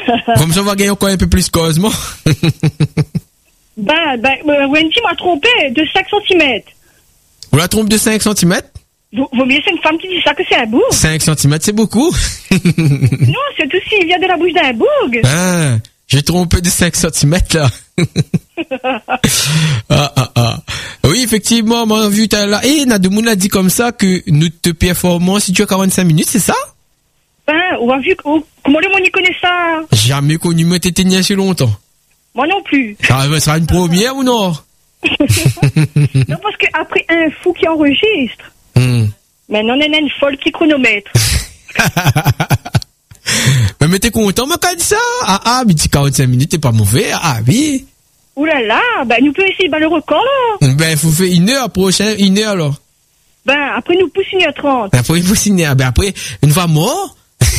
Comme ça, on va gagner encore un peu plus cosmo. Wendy m'a trompé de 5 cm. On la trompe de 5 cm? Vaut mieux c'est une femme qui dit ça que c'est un bourg. 5 cm, c'est beaucoup. Non, c'est aussi, il vient de la bouche d'un bourg. Ah, j'ai trompé de 5 cm, là. Oui, effectivement, on m'a vu là. Et Nademoun a dit comme ça que nous te performons si tu as 45 minutes, c'est ça? On a vu, comment le monde y connaît ça? Jamais connu, mais t'étais ni assez longtemps. Moi non plus. Ça sera une première ou non? Non, parce qu'après un fou qui enregistre, maintenant on a une folle qui chronomètre. Mais t'es content, mais quand dit ça? Mais tu 45 minutes, t'es pas mauvais. Ah oui. Ouh là là, nous pouvons essayer le record là. Faut faire 1 heure prochaine, 1 heure alors. Après nous pousse 1h30. Après, il faut signer. Après, une fois mort.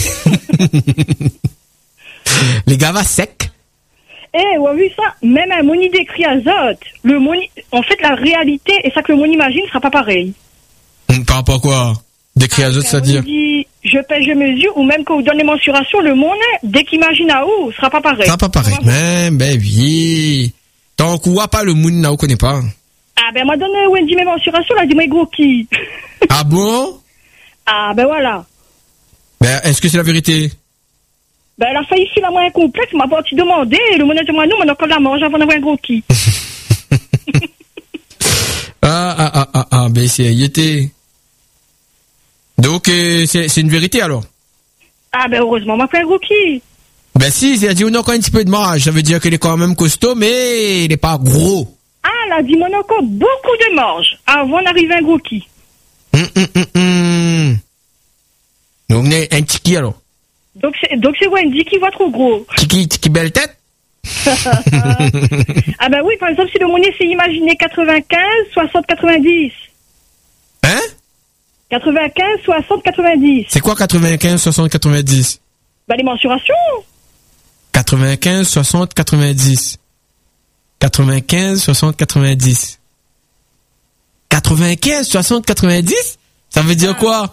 Les gars va sec. On a vu ça, même un moni décrit azote. En fait, la réalité, et ça que le moni imagine, sera pas pareil. Par rapport à quoi? Décrit azote, c'est-à-dire? On dit, je pèse, je mesure, ou même quand on donne les mensurations, le monde, dès qu'il imagine à où, sera pas pareil. Sera pas pareil. Oui. Tant qu'on voit pas le monde, là, on connaît pas. M'a donné Wendy mes mensurations, là, dis-moi gros qui. Ah bon? Voilà. Est-ce que c'est la vérité? Elle a failli faire la moyen complexe, m'a pas demandé, et le monde a dit, non, on a encore la mange avant d'avoir un gros qui. Il était. Donc, c'est une vérité alors? Heureusement, on m'a fait un gros qui. Si, c'est-à-dire, on a encore un petit peu de marge. Ça veut dire qu'il est quand même costaud, mais il est pas gros. Elle a dit, on a encore beaucoup de marge avant d'arriver à un gros qui. Donc, on est un tiki alors. Donc c'est Wendy qui voit trop gros. Tiki belle tête? Oui, par exemple, si le monde essaie d'imaginer 95, 60, 90. Hein? 95, 60, 90. C'est quoi 95, 60, 90? Les mensurations. 95, 60, 90. 95, 60, 90. 95, 60, 90? Ça veut dire quoi?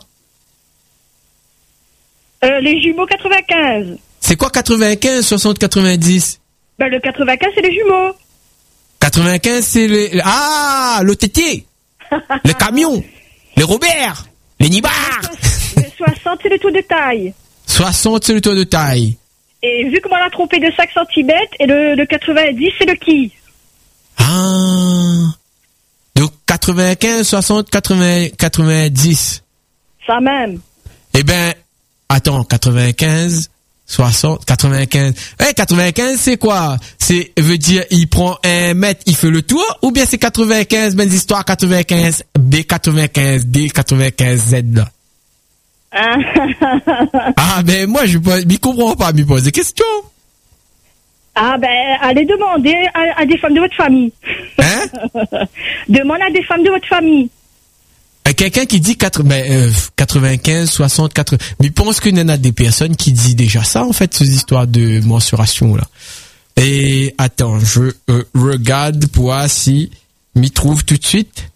Les jumeaux 95. C'est quoi 95, 60, 90? Le 95, c'est les jumeaux. 95, c'est l'OTT. Le camion. Les Robert. Les Nibar. Le 60, c'est le tour de taille. 60, c'est le tour de taille. Et vu comment on a trompé de 5 cm, et le 90, c'est le qui. Donc 95, 60, 90. Ça même. Attends, 95, 60, 95. 95, c'est quoi? Veut dire, il prend 1 mètre, il fait le tour, ou bien c'est 95, histoire 95, B, 95, D, 95, Z, là? Moi, je comprends pas, me poser des questions. Allez demander à des femmes de votre famille. Hein? Demande à des femmes de votre famille. Quelqu'un qui dit 95, 60, 80. Mais je pense qu'il y en a des personnes qui disent déjà ça, en fait, ces histoires de mensuration, là. Et attends, je regarde pour voir si m'y trouve tout de suite.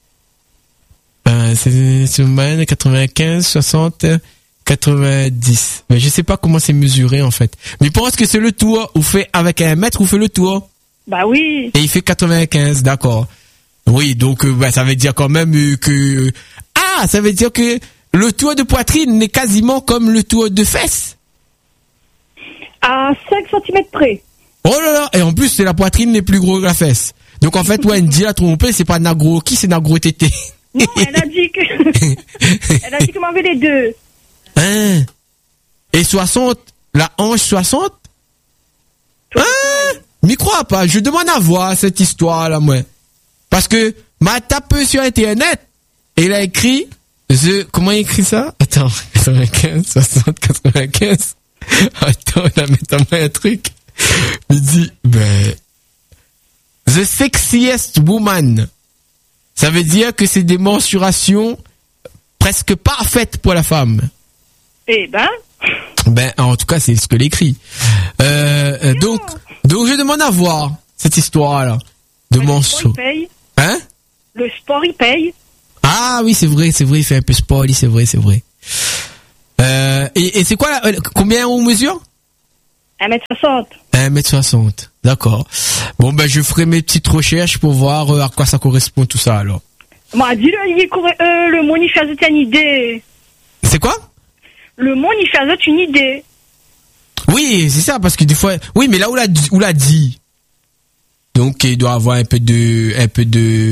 C'est 95, 60, 90. Mais je sais pas comment c'est mesuré, en fait. Mais je pense que c'est le tour, ou fait avec 1 mètre, ou fait le tour. Oui. Et il fait 95, d'accord. Oui, donc ça veut dire quand même que... ça veut dire que le tour de poitrine n'est quasiment comme le tour de fesses. À 5 cm près. Oh là là, et en plus, c'est la poitrine n'est plus gros que la fesse. Donc en fait, Wendy a trompé, c'est pas Nagro qui, c'est Nagro Tété. Non, elle a dit que... elle a dit qu'on avait les deux. Et 60, la hanche 60? M'y crois pas, je demande à voir cette histoire-là, moi. Parce que, m'a tapé sur Internet, et il a écrit, comment il écrit ça? Attends, 95, 60, 95. Attends, il a mis un truc. Il dit, the sexiest woman. Ça veut dire que c'est des mensurations presque parfaites pour la femme. En tout cas, c'est ce que l'écrit. Donc, je demande à voir cette histoire-là. De mensuration. Hein? Le sport, il paye. Ah oui, c'est vrai, il fait un peu sport, c'est vrai. Et c'est quoi, combien on mesure? 1m60. 1m60. D'accord. Bon, ben, je ferai mes petites recherches pour voir à quoi ça correspond tout ça, alors. Moi, le monde, il fait une idée. C'est quoi? Le monde, il fait une idée. Oui, c'est ça, parce que des fois, oui, mais là où l'a dit. Donc, il doit avoir un peu de,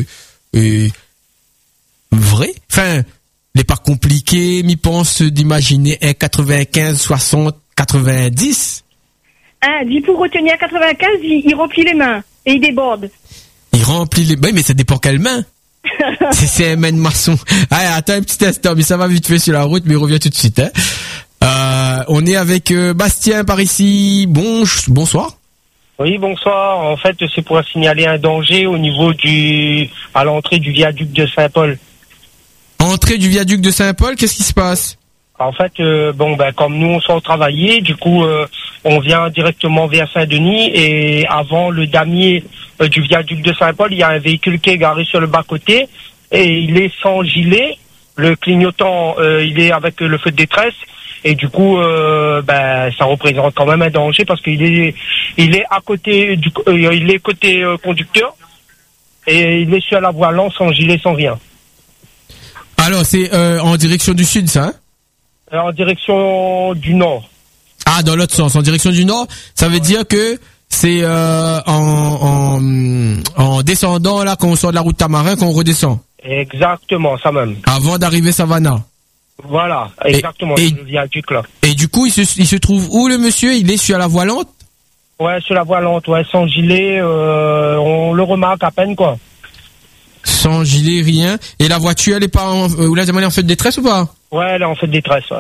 vrai. Enfin, il n'est pas compliqué, m'y pense d'imaginer un 95, 60, 90. Dit pour retenir 95, il remplit les mains et il déborde. Il remplit les mains, mais ça dépend quelle main. c'est un main de maçon. Allez, attends un petit instant, mais ça va vite fait sur la route, mais il revient tout de suite. Hein. On est avec Bastien par ici. Bonsoir. Oui, bonsoir. En fait, c'est pour signaler un danger au niveau à l'entrée du viaduc de Saint-Paul. Entrée du viaduc de Saint-Paul, qu'est-ce qui se passe? En fait, comme nous on sort travailler, du coup, on vient directement vers Saint-Denis et avant le damier du viaduc de Saint-Paul, il y a un véhicule qui est garé sur le bas-côté et il est sans gilet. Le clignotant, il est avec le feu de détresse et du coup, ça représente quand même un danger parce qu'il est à côté il est côté conducteur et il est sur la voie lente sans gilet, sans rien. Alors, c'est en direction du sud, ça, hein? En direction du nord. Ah, dans l'autre sens, en direction du nord, ça veut dire que c'est en descendant là, quand on sort de la route Tamarin, qu'on redescend. Exactement, ça même. Avant d'arriver Savannah. Voilà, exactement, le viaduc là. Et du coup, il se trouve où le monsieur? Il est sur la voie lente? Ouais, sur la voie lente, ouais, sans gilet, on le remarque à peine, quoi. Sans gilet, rien. Et la voiture, elle est pas ou la demande en fait de détresse ou pas? Ouais, elle est en fait de détresse, ouais.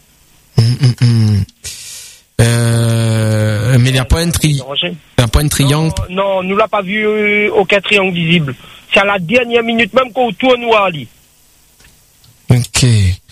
Mais il n'y a pas un triangle. Non, nous l'a pas vu aucun triangle visible. C'est à la dernière minute même qu'on tourne noir, Ali. Ok.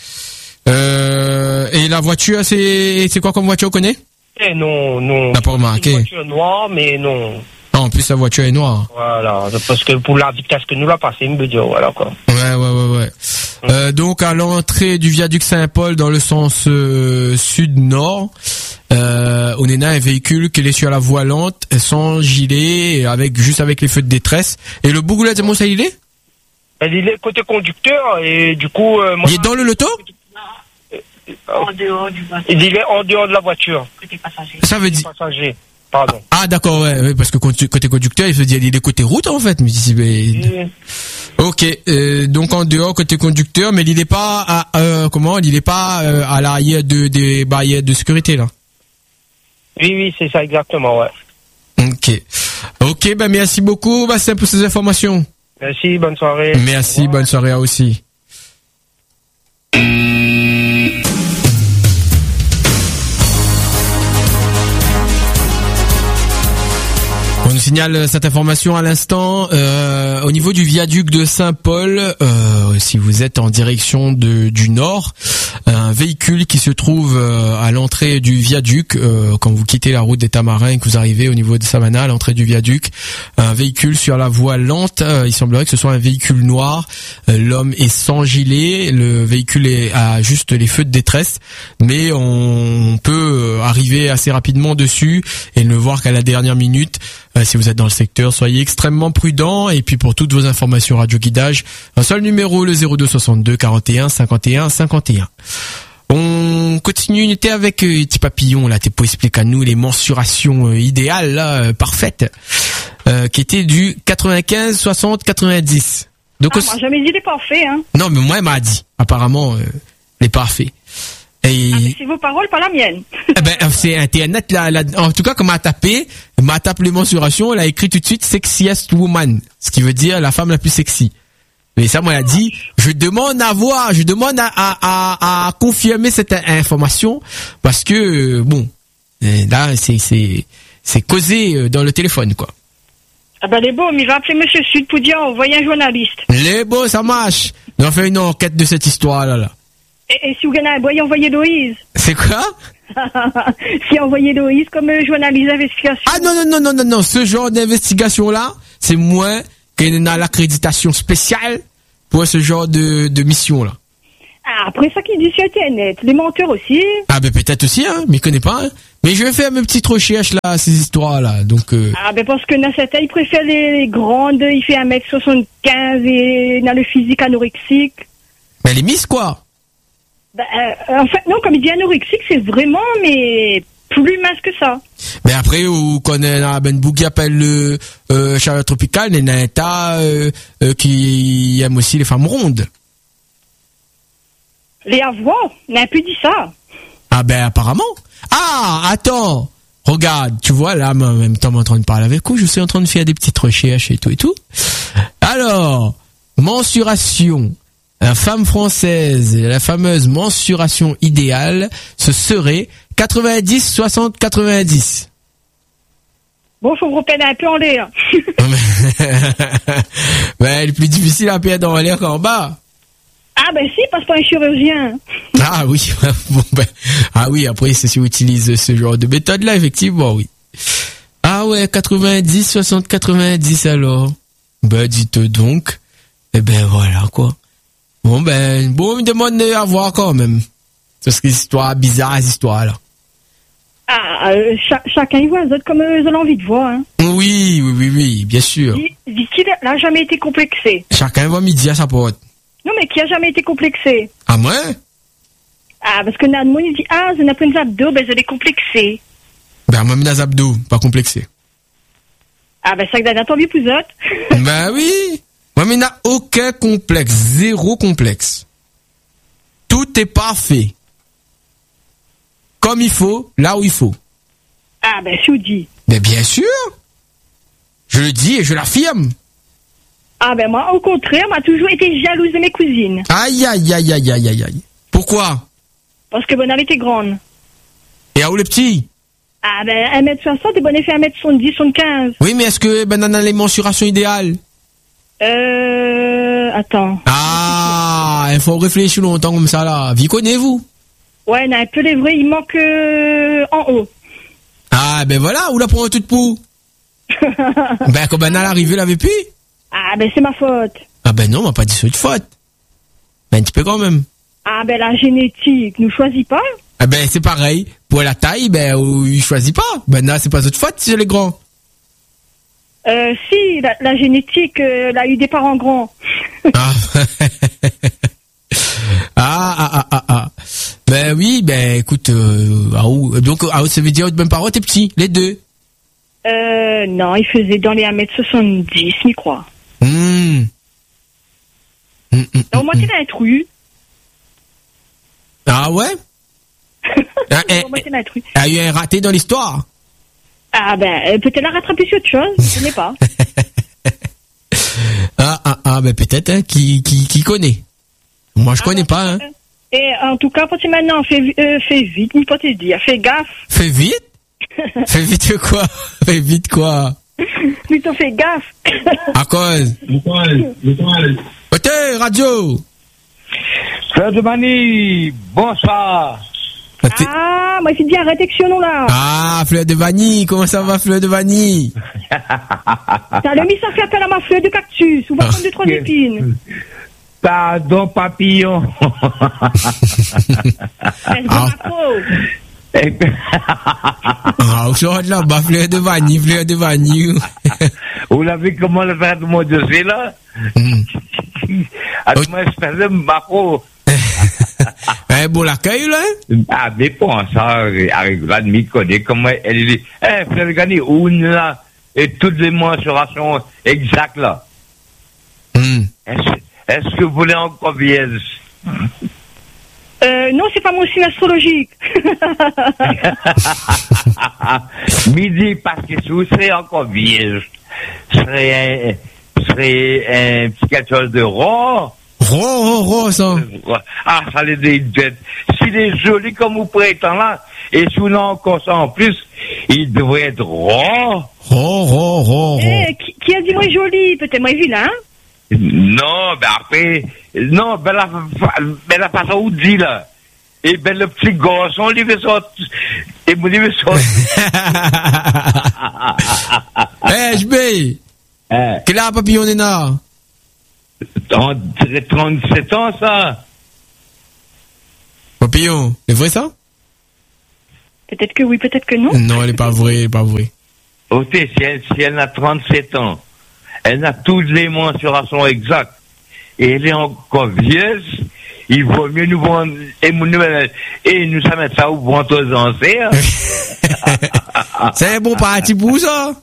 Et la voiture, c'est quoi comme voiture, on connaît? Non. T'as pas remarqué? Une voiture noire, mais non. Ah, en plus, la voiture est noire. Voilà, parce que pour la vitesse que nous l'a passé, me dire, voilà, quoi. Ouais. Donc, à l'entrée du viaduc Saint-Paul, dans le sens sud-nord, on est là un véhicule qui est sur la voie lente, sans gilet, juste avec les feux de détresse. Et le Bougoula, c'est mon ça, il est? Il est côté conducteur, et du coup... il est dans le loto? En dehors du voiture. Il est en dehors de la voiture. Côté passager. Ça veut dire... Passager. Pardon. Ah d'accord, ouais, parce que côté conducteur, il veut dire il est côté route en fait. Mais ok, donc en dehors côté conducteur, mais il n'est pas il n'est pas à l'arrière des barrières de sécurité là. Oui, c'est ça exactement, ouais. Ok, ben merci beaucoup Bastien pour ces informations. Merci, bonne soirée. Merci, bonne soirée à aussi. On nous signale cette information à l'instant au niveau du viaduc de Saint-Paul. Si vous êtes en direction du nord, un véhicule qui se trouve à l'entrée du viaduc, quand vous quittez la route des Tamarins et que vous arrivez au niveau de Savannah, à l'entrée du viaduc, un véhicule sur la voie lente. Il semblerait que ce soit un véhicule noir. L'homme est sans gilet, le véhicule a juste les feux de détresse, mais on peut arriver assez rapidement dessus et ne le voir qu'à la dernière minute. Si vous êtes dans le secteur, soyez extrêmement prudents. Et puis pour toutes vos informations radio guidage, un seul numéro, le 02 62 41 51 51. On continue, on était avec Petit Papillon là, t'es pour expliquer à nous les mensurations idéales là, parfaites, qui étaient du 95, 60, 90. Donc moi jamais dit les parfaits, hein. Non mais moi elle m'a dit apparemment les parfaits. Et... c'est vos paroles, pas la mienne. C'est internet là, en tout cas, quand m'a tapé les mensurations, elle a écrit tout de suite sexiest woman, ce qui veut dire la femme la plus sexy. Mais ça, moi, elle a dit, je demande à confirmer cette information, parce que, là, c'est causé dans le téléphone, quoi. Les beaux, mais il va appeler Monsieur Sud pour dire, envoyez un journaliste. Les beaux, ça marche. On fait une enquête de cette histoire-là, là. Et si vous gagnez un boy, envoyez Loïse. C'est quoi? Si envoyez Loïse comme journaliste d'investigation. Ah non, ce genre d'investigation-là, c'est moi qui ai l'accréditation spéciale pour ce genre de mission-là. Après ça qui dit sur Internet, les menteurs aussi. Ah peut-être aussi, hein, mais je connais pas, hein. Mais je vais faire mes petites recherches là, ces histoires-là. Donc, Ah, ben parce que Nassata, il préfère les grandes, il fait 1m75 et il a le physique anorexique. mais elle est Miss quoi? Ben, en fait, non, comme il dit anorexique, c'est vraiment, mais plus mince que ça. Mais après, on connaît un Ben Bou qui appelle le Charlotte Tropicale, il y en a un tas qui aime aussi les femmes rondes. Les avoir, on a un peu dit ça. Ah ben apparemment. Ah, attends. Regarde, tu vois, là, moi, en même temps, je suis en train de parler avec vous, je suis en train de faire des petites recherches et tout et tout. Alors, mensuration. La femme française, la fameuse mensuration idéale, ce serait 90, 60, 90. Bon, faut vous peine un peu en l'air. Ben, le plus difficile à perdre en l'air qu'en bas. Ah, ben si, passe par un chirurgien. Ah oui, bon, ben, ah oui, après, c'est si on utilise ce genre de méthode-là, effectivement, oui. Ah ouais, 90, 60, 90 alors. Ben, dites donc. Eh ben, voilà, quoi. Bon, ben, bon, on me demande à voir quand même. Parce que l'histoire bizarre, cette histoire-là. Ah, chacun y voit les autres comme ils ont envie de voir. Hein. Oui, bien sûr. Dit-il, n'a jamais été complexé. Chacun voit midi à sa porte. Non, mais qui a jamais été complexé. Ah, moi? Ah, parce que Nadmon, il dit, ah, je n'ai pas une abdos, ben, je l'ai complexé. Ben, moi, mes abdos, pas complexé. Ah, ben, ça que t'as envie plus autres. Ben oui. Moi, mais n'a aucun complexe, zéro complexe. Tout est parfait. Comme il faut, là où il faut. Ah, ben, je vous dis. Mais bien sûr. Je le dis et je l'affirme. Ah, ben, moi, au contraire, m'a toujours été jalouse de mes cousines. Aïe, aïe, aïe, aïe, aïe, aïe, aïe. Pourquoi? Parce que bonne avait été grande. Et à où les petits? Ah, ben, 1m60 et bonne fait 1m70, 75. Oui, mais est-ce que ben on a les mensurations idéales? Attends. Ah, il faut réfléchir longtemps comme ça là. Vous connaissez-vous? Ouais, non, un peu les vrais, il manque en haut. Ah, ben voilà, où la prend toute pour? Ben, quand ben à l'arrivée, l'avait plus? Ah, ben, c'est ma faute. Ah, ben non, on m'a pas dit c'est de faute. Ben, un petit peu quand même. Ah, ben, la génétique nous choisit pas. Ah, ben, c'est pareil. Pour la taille, ben, il choisit pas. Ben, là, c'est pas de faute, c'est les grands. Si, la génétique, elle a eu des parents grands. Ah. Ben oui, ben écoute, donc ça veut dire même parents, t'es petit, les deux. Non, il faisait dans les 1m70, je crois. Au moins, il a un trou. Ah ouais? Au moins, il a un trou. Il y a eu un raté dans l'histoire. Ah ben, peut-être la rattraper sur autre chose, je ne sais pas. Ben peut-être, hein, qui connaît. Moi, je connais pas, hein. Et en tout cas, pour maintenant, fais vite, ni pas te dire, fais gaffe. Fais vite? Fais vite quoi? Fais vite quoi? Plutôt fais gaffe. À cause? Ok, radio! Fleur de Vanille, bonsoir. Ah, moi, c'est bien, rétection, là. Ah, Fleur de Vanille, comment ça va, Fleur de Vanille? T'as le mis, ça fait appel à ma fleur de cactus, ou va prendre 2-3 épines. Pardon, papillon. Aujourd'hui, là, bah, Fleur de Vanille. Vous l'avez comment le faire de mon dossier, là? Alors, moi, je faisais Mbappé. Bon, l'accueil, là? Ah, mais pour ça, avec l'admi connaît comment elle dit, frère de gagner une, là, et toutes les mensurations exactes, là. Est-ce que vous voulez encore vierge? Non, c'est pas mon signe astrologique. Midi, parce que si vous serez encore vierge, serait un petit quelque chose de rond. Rond, ça. Ah, ça les dit. S'il est joli comme vous prétendez là, et si vous n'avez encore ça en plus, il devrait être rond. Rond. Qui a dit moi joli? Peut-être moi vilain? Non, ben après, non, ben la façon où dit là. Et ben le petit garçon, il veut sortir. Et mon il veut sortir. HB. Quel âge papillon est là? 37 ans, ça. Papillon, c'est vrai ça? Peut-être que oui, peut-être que non. Non, elle est pas vraie, elle est pas vraie. Ok, si elle a 37 ans, elle a toutes les mensurations exactes, et elle est encore vieille, il vaut mieux nous vendre, et nous ça mettre ça au vendre aux anciens. C'est un bon parti pour ça.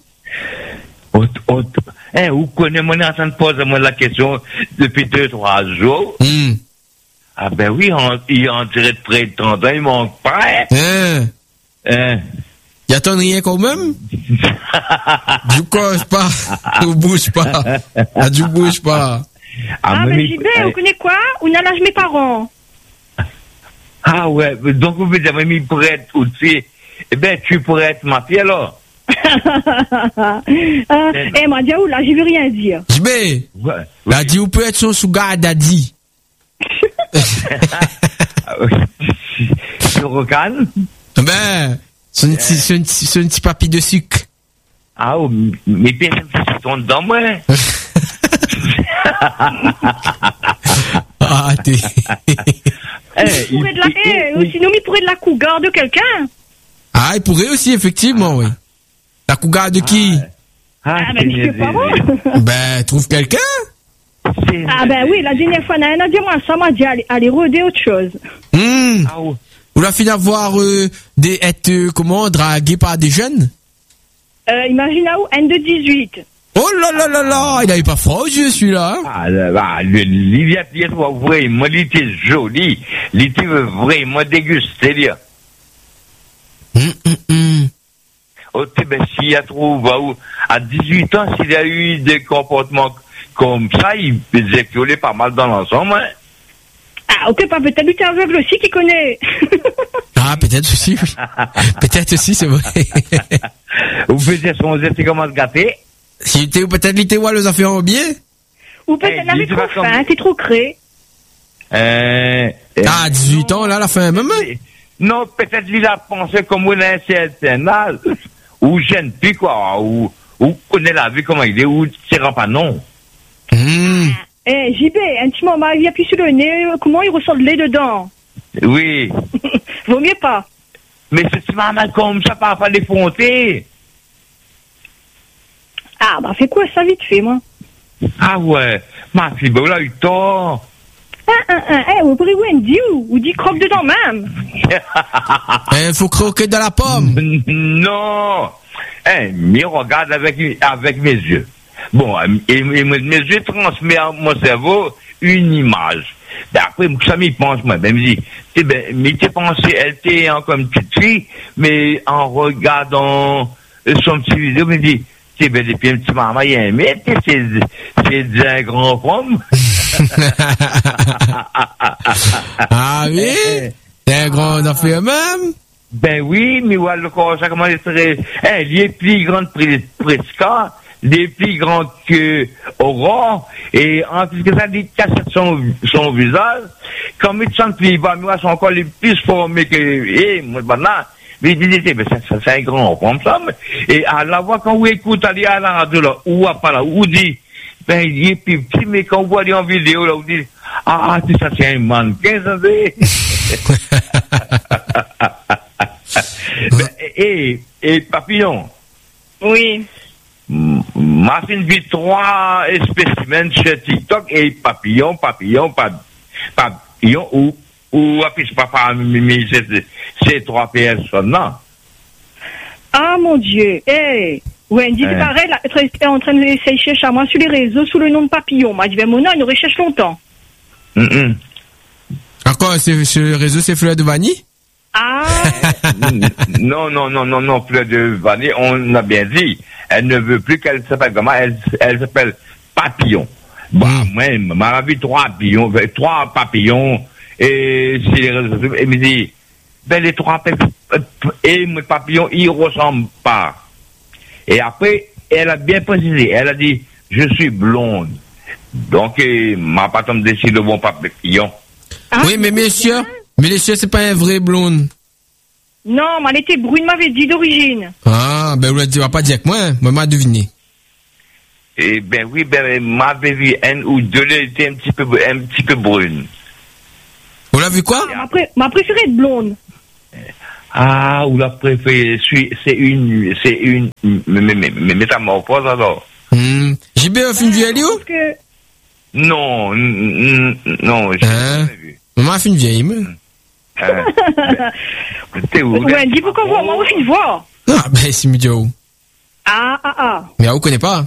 Vous connaissez, moi, en train de poser moi la question depuis 2-3 jours. Ah ben oui, il en dirait de près de 30 ans, il manque pas. Y a-t-on rien quand même? Je cause pas, je bouge pas. Je bouge pas. Mais JB, vous connaissez quoi? On a l'âge mes parents. Ah ouais, donc vous pouvez dire, mais il pourrait être aussi. Eh ben, tu pourrais être ma fille alors. M'a dit, là, je veux rien dire. JB, la dit, vous pouvez être son sugar daddy. Tu recannes? Ben, c'est un petit papy de sucre. Ah, mais personne ne se dedans, moi. Ah, t'es. Sinon, il pourrait de la cougar de quelqu'un. Ah, il pourrait aussi, effectivement, oui. La cougar de qui? Mais je sais pas moi. Ben, trouve quelqu'un. Ben oui, la dernière fois, elle a dit moi ça, m'a dit allez rôder autre chose. Vous la fini à voir être dragué par des jeunes? Imagine où N de 18. Oh là là là là, il avait pas froid aux yeux celui-là. L'Ivia vraiment, il était joli, il était vraiment dégusté là. Ben s'il a trouvé à 18 ans, s'il a eu des comportements comme ça, il faisait violer pas mal dans l'ensemble. Hein. Ok, pas peut-être lui t'es aveugle aussi qui connaît. Peut-être aussi. Peut-être aussi, c'est vrai. Vous faisiez son c'est comment se gâter? Peut-être l'été où les affaires ont bien? Ou peut-être la trop faim, t'es trop cré. 18 ans, là, la fin même. Non, peut-être qu'il a pensé comme on a un certain âge, ou jeune puis quoi, ou connaît la vie comment il est, ou tirant pas non. JB, un petit moment, il appuie sur le nez, comment il ressort de lait dedans? Oui. Vaut mieux pas. Mais c'est mal comme ça, pas défoncer. Fais quoi ça vite fait, moi? Ah ouais, ma fille, ben, on a eu tort. Vous pourriez vous dire ou dit croque dedans même. Faut croquer dans la pomme. Non. Mais regarde avec mes yeux. Bon, et mes yeux transmettent à mon cerveau une image. D'après, ça m'y pense, moi. Ben, me dit, mais t'es pensé, elle était encore une petite fille, mais en regardant son petit vidéo, me dit, ben, depuis un petit maman, il y a un mec, c'est un grand pomme. Ah oui? C'est un grand affaire même? Ben oui, mais voilà, ça commence à être, il est plus grand que Presca, il est plus grand que Aurore, et en plus que ça dit casse son visage, comme il sent plus bas, moi, sont encore les plus formés que, moi, maintenant, mais il dit, c'est un grand pomme, ça, et à la voix, quand vous écoutez, allez à la radio, là, ou à pas là, ou dit, ben, il est plus petit, mais quand vous voyez en vidéo, là, vous dites, ça, c'est un mannequin, ça, c'est. Et Papillon. Oui. Ma fille vit 3 spécimens sur TikTok et Papillon, ou affiche papa, mais c'est 3 personnes, non? Ah, mon Dieu. Wendy, c'est pareil, elle est en train de chercher à moi sur les réseaux sous le nom de Papillon. Moi, je dis, mon nom, il nous recherche longtemps. Encore, sur le réseau, c'est Fleur de Vanille? Non, Fleur de Vanille, on a bien dit. Elle ne veut plus qu'elle s'appelle comment? Elle s'appelle Papillon. Moi, ma vie, 3 papillons, et c'est les réseaux sociaux. Et me dit, ben, les 3 papillons, ils ressemblent pas. Et après, elle a bien précisé, elle a dit, je suis blonde. Donc, ma patronne décide de bon papillon. Oui, mais messieurs, c'est pas un vrai blonde. Non, mais elle était brune, m'avait dit d'origine. Ben, vous va pas dire que moi m'a deviné. Eh ben oui, m'avait vu un ou deux, elle était un petit peu brune. Vous l'avez vu quoi? Ma préférée est blonde. Ah, ou la préférée, c'est une métamorphose alors. J'ai bien fait une vieille, Léo? Que... Non, non, j'ai jamais vu. Maman a fait une vieille, mais. T'es où? Ouais, dis pourquoi voir, moi aussi, voir. Ah, ben, c'est Midio. Ah. Mais on connaît pas.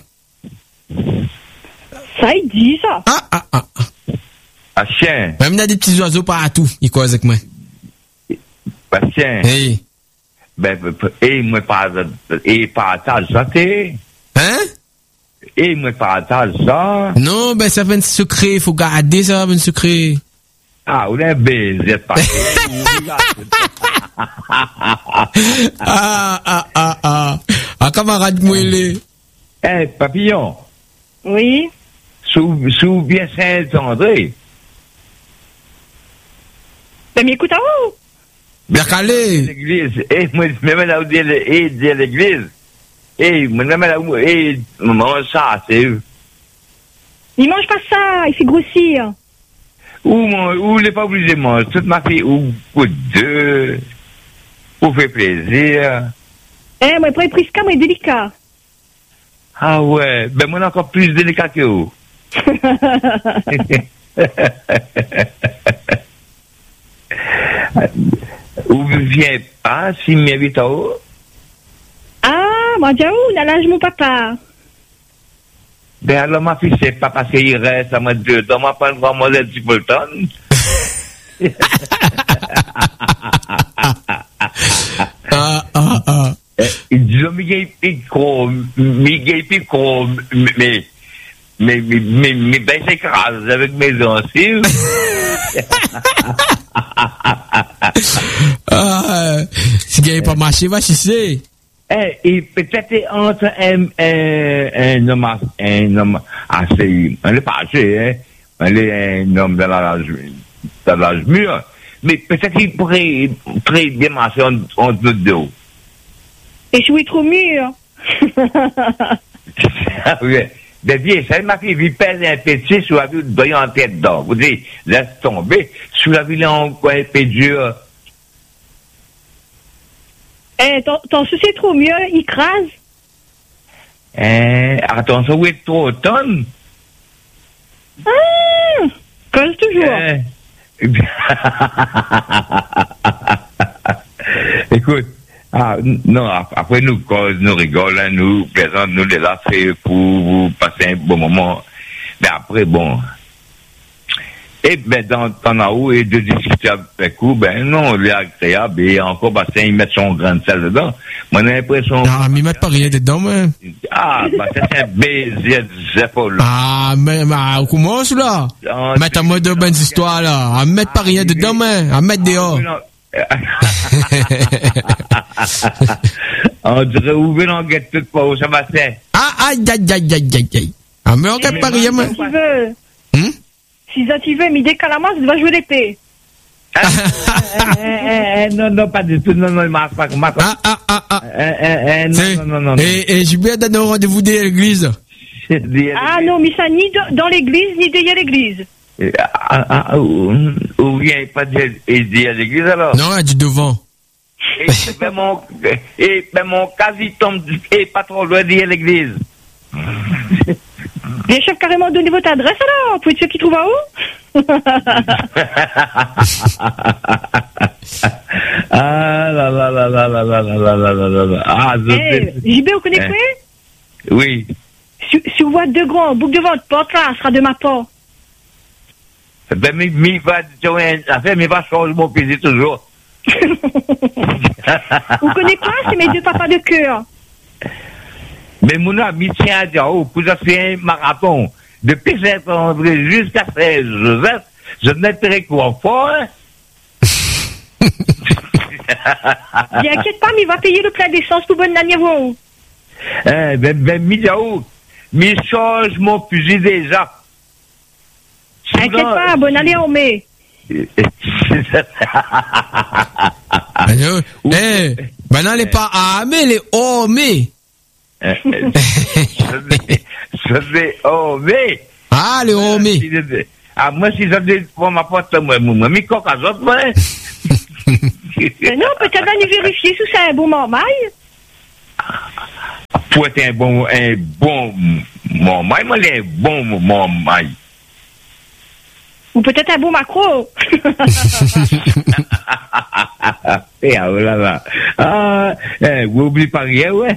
Ça, il dit ça. Ah, chien. Même il y a des petits oiseaux partout, ils causent avec moi. Bah, chien. Hey. Ben, moi, partage ça, t'es. Hein? Moi, partage ça. Non, ben, ça fait un secret, faut garder ça, un secret. Ah, on est baiser, pas. Camarade Mouélé. Papillon. Oui. Sous bien Saint-André. Ben, mais écoute, à où? Bien calé. L'église. Moi, même là où dire l'église. Moi, même là où, maman, ça, c'est eux. Il mange pas ça, il fait grossir. Ou n'est pas obligé de manger. Toute ma fille, ou deux. Ou fait plaisir. Moi, pour être prisca, moi, délicat. Ah ouais, ben moi, encore plus délicat que vous. Ou viens pas, si m'invite à où? Ah, moi, j'ai où? N'a l'âge mon papa. Ben alors, ma fille, c'est pas parce qu'il reste à moi 2 ans, m'a pas une grand modèle du Bolton. Disons, mais ben s'écrase avec mes anciens. Si il pas marché, va chisser. Et peut-être entre un homme assez, on est pas âgé, hein. On est un homme de l'âge mûr. Mais peut-être qu'il pourrait très bien marcher entre nous deux. Et je suis trop mûr. Oui. Ben bien, ça m'a fait vivre un petit sous la vie de en tête d'or. Vous dites, laisse tomber, sous la vie en quoi un peu dur. Ton souci est trop mieux, il crase. Attention, où est trop tonne? Cause toujours. Écoute, non, après nous cause, nous rigolons, nous plaisons, nous les affaires pour vous passer un bon moment. Mais après, bon. Et ben, dans la haut et de discuter avec vous, ben non, il est agréable et encore, bah, il met son grain de sel dedans. Moi, j'ai l'impression. Ah, mais il met pas rien dedans, mais. Ah, bah, c'est un baiser de épaules. Ah, mais, comment cela? Mettre à moi de bonnes histoires, là. À mettre pas rien dedans, mais. À mettre dehors. On dirait ouvrir l'enquête toute pas où ça va faire. Aïe. Ah, mais on gagne pas rien, mais. Si tu veux. Si ça tu veux, mais dès qu'à la main, tu vas jouer l'épée. Non, pas du tout. Non, il marche pas. Non. Et j'ai bien donné un rendez-vous de l'église. Non, mais ça, ni dans l'église, ni derrière l'église. Ou vient pas dire l'église alors? Non, elle dit devant. Et mon quasi tombe, et pas trop loin derrière l'église. Les chefs carrément donné votre adresse alors, pour être sûr qu'ils trouvent à où? JB, vous connaissez quoi? Oui. Si vous voyez 2 grands boucles devant votre porte là, sera de ma part. Ben, mais va changer mon plaisir toujours. Vous connaissez quoi? C'est mes 2 papas de cœur. Mais mon ami tient à dire, pour ça faire un marathon, depuis Saint-André jusqu'à Saint-Joseph, je n'étais quoi fort. T'inquiète pas, mais il va payer le plein d'essence pour bonne année, vous. Mais change mon fusil déjà. T'inquiète pas, bonne année en mai. Maintenant, elle n'est pas armée, elle est armée. Ah, les hommes. Moi, si j'avais pour ma porte, moi, mi coq à autres, moi. Mais non, peut-être aller vérifier si c'est un bon marmaille. Pour être un bon marmaille, moi, un bon marmaille. Ou peut-être un bon macro. Et ah, là. Ah, vous oubliez pas rien, ouais.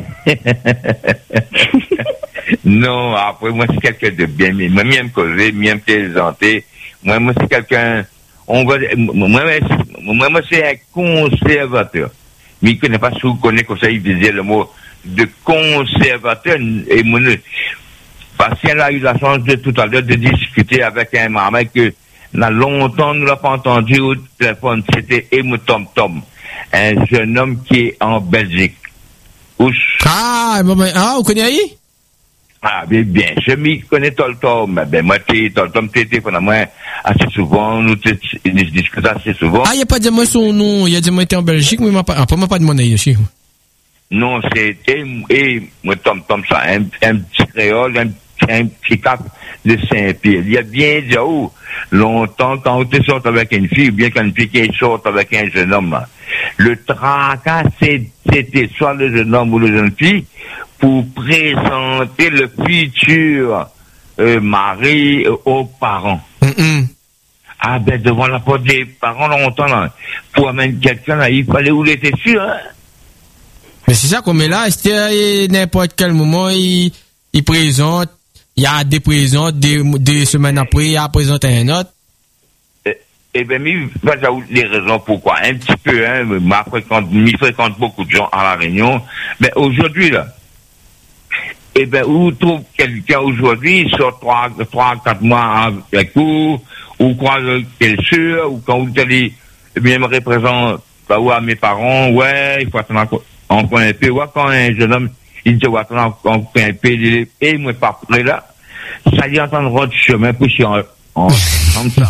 Non, après, moi, c'est quelqu'un de bien. Moi, me causer, me plaisanter. Moi, c'est quelqu'un, moi, c'est un conservateur. Mais il ne connaît pas si vous connaissez comme ça, il disait le mot de conservateur. Et moi, parce qu'elle a eu la chance de tout à l'heure de discuter avec un maman que, longtemps, nous l'avons pas entendu au téléphone. C'était Emu Tom Tom, un jeune homme qui est en Belgique. Ah, vous connaissez? Ah, bien, je m'y connais Tom Tom. Ben, moi, Tom Tom, t'étais pendant moi assez souvent, nous discutons assez souvent. Ah, il n'y a pas de moi son nom, il y a des mots en Belgique, mais après, moi, pas de monnaie ici. Non, c'est Emu Tom Tom, ça, un petit créole, un petit cap de Saint-Pierre. Il y a bien dit, longtemps, quand tu sortes avec une fille, ou bien quand une fille qui sort avec un jeune homme, le tracas, c'était soit le jeune homme ou la jeune fille, pour présenter le futur mari aux parents. Ah, ben, devant la porte des parents, longtemps, là, pour amener quelqu'un, là, il fallait où il était sûr, hein. Mais c'est ça qu'on met là, c'était n'importe quel moment, il présente, il y a des présents, des semaines après, il y a présenté un autre. Eh ben, les raisons pourquoi. Un petit peu, hein, m'y fréquente beaucoup de gens à La Réunion. Mais aujourd'hui, là, eh ben, où trouve quelqu'un aujourd'hui, il sort 3-4 mois avec vous, ou quoi, qu'elle sûr, ou quand vous allez, eh bien, me représente, bah, ou à mes parents, ouais, il faut attendre encore un peu, ouais, quand un jeune homme, il dit, ouais, attendre encore un peu, et moi, pas près là, ça lui entendre du chemin, puis je suis comme ça.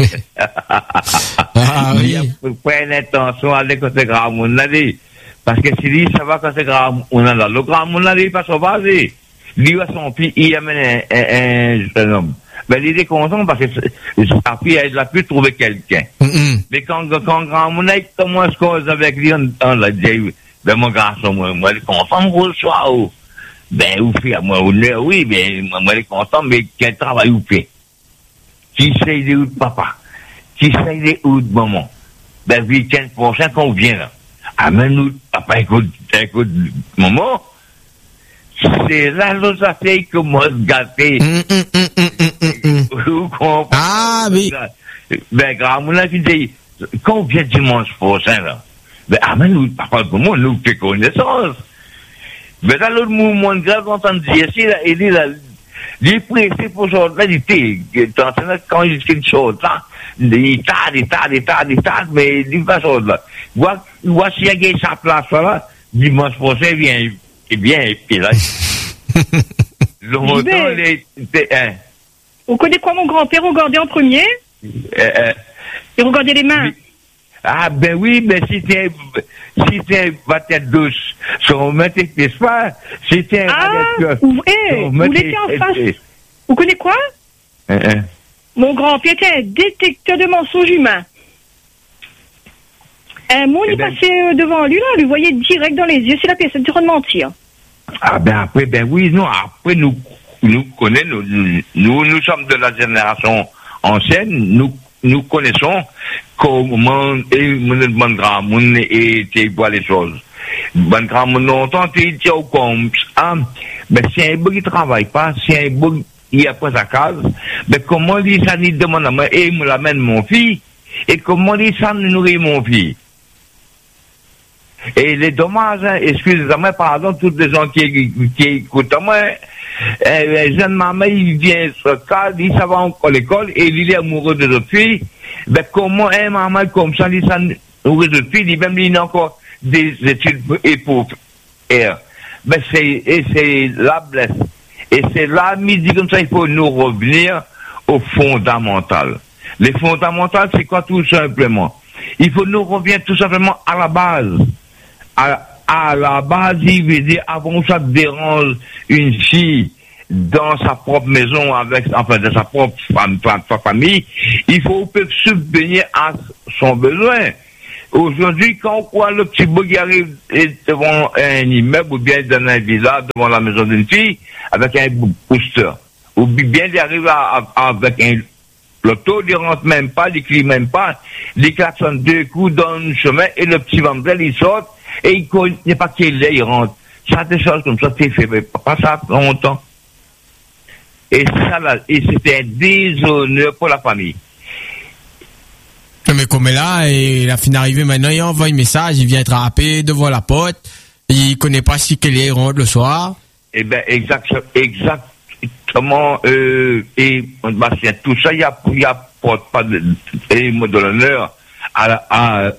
Ah, oui. Il faut prendre attention à aller quand c'est grave, on l'a dit. Parce que si lui, ça va quand c'est grave, on a là. Le grand monde là, il passe au basé. Lui, à son fils, il amène un jeune homme. Ben, il est content parce que sa fille, elle a pu trouver quelqu'un. Mais quand grand monde là, il commence à cause avec lui, on l'a dit, ben, mon garçon, moi, il est content pour le soir, ben, vous faites, moi, oui, ben, moi, il est content, mais quel travail vous faites? Qui sait de où de papa? Qui sait de où de maman? Ben, week-end prochain, quand on vient là. Amène-nous, papa, écoute, maman. C'est là, l'autre affaire qui commence à gâter. Vous comprenez? Ah, oui. Ben, grand-mère, là, qui dit, quand on vient dimanche prochain, là, ben, amène-nous, papa, comment nous fait connaissance? Ben, dans l'autre mouvement de grâce, on entend dire, ici, là, il est là, il est pressé pour ce genre-là, il était, quand il dit quelque chose, là, il tarde, mais il va chose là. Voici, il y a sa place, là, dimanche prochain, viens, et bien, et puis là, longtemps, hein. On connaît quoi, mon grand-père regardait en premier? Il regardait les mains. Ah, ben oui, mais si t'es ma tête douce, si on mettait tes pas, si t'es vous l'étiez en face. Vous connaissez quoi? Mon grand-père était un détecteur de mensonges humains. Un monde, il passait devant lui, là, lui voyait direct dans les yeux, c'est la pièce de train de mentir. Ah, ben après, ben oui, non, après, nous connaissons, nous sommes de la génération ancienne, nous connaissons comment mon bon grand monde et voit les choses. Bon grand monde longtemps, il dit comme ça, ben si un bout qui travaille pas, si un bout qui a pas sa case, ben comment il ça nous demande à moi, et il me l'amène mon fils, et comment il ça nous nourrit mon fils. Et les dommages, hein, excusez-moi, pardon, toutes les gens qui écoutent moi, jeune maman, il vient sur le cadre, il s'en va encore à l'école, et il est amoureux de notre fille. Ben, comment un maman comme ça, il s'en amoureux de notre fille, il a encore des études et pour faire. Ben, c'est la blesse. Et c'est là, midi comme ça, il faut nous revenir au fondamental. Les fondamentales, c'est quoi tout simplement? Il faut nous revenir tout simplement à la base. À la base, il veut dire, avant ça dérange une fille dans sa propre maison dans sa propre famille, il faut subvenir à son besoin. Aujourd'hui, quand on voit le petit bout qui arrive devant un immeuble ou bien dans un village, devant la maison d'une fille, avec un booster, ou bien il arrive avec un l'auto, il rentre même pas, il crie même pas, il klaxonne 2 coups dans le chemin et le petit vandel, il sort et il connaît pas qu'il est, il rentre. Ça, des choses comme ça, c'est fait, mais pas ça longtemps. Et ça, là, et c'était un déshonneur pour la famille. Mais comme là, il a fini d'arriver maintenant, il envoie un message, il vient être rappé devant la porte, il connaît pas si qu'il est, il rentre le soir. Eh ben, exactement, et, Bastien, tout ça, il y a pas de l'honneur à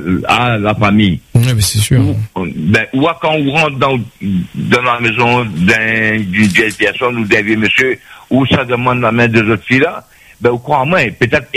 la famille. Oui, mais c'est sûr. Ou quand on rentre dans la maison d'une vieille personne ou d'un vieux monsieur, où ça demande la main de autres filles là, ben, crois-moi, peut-être,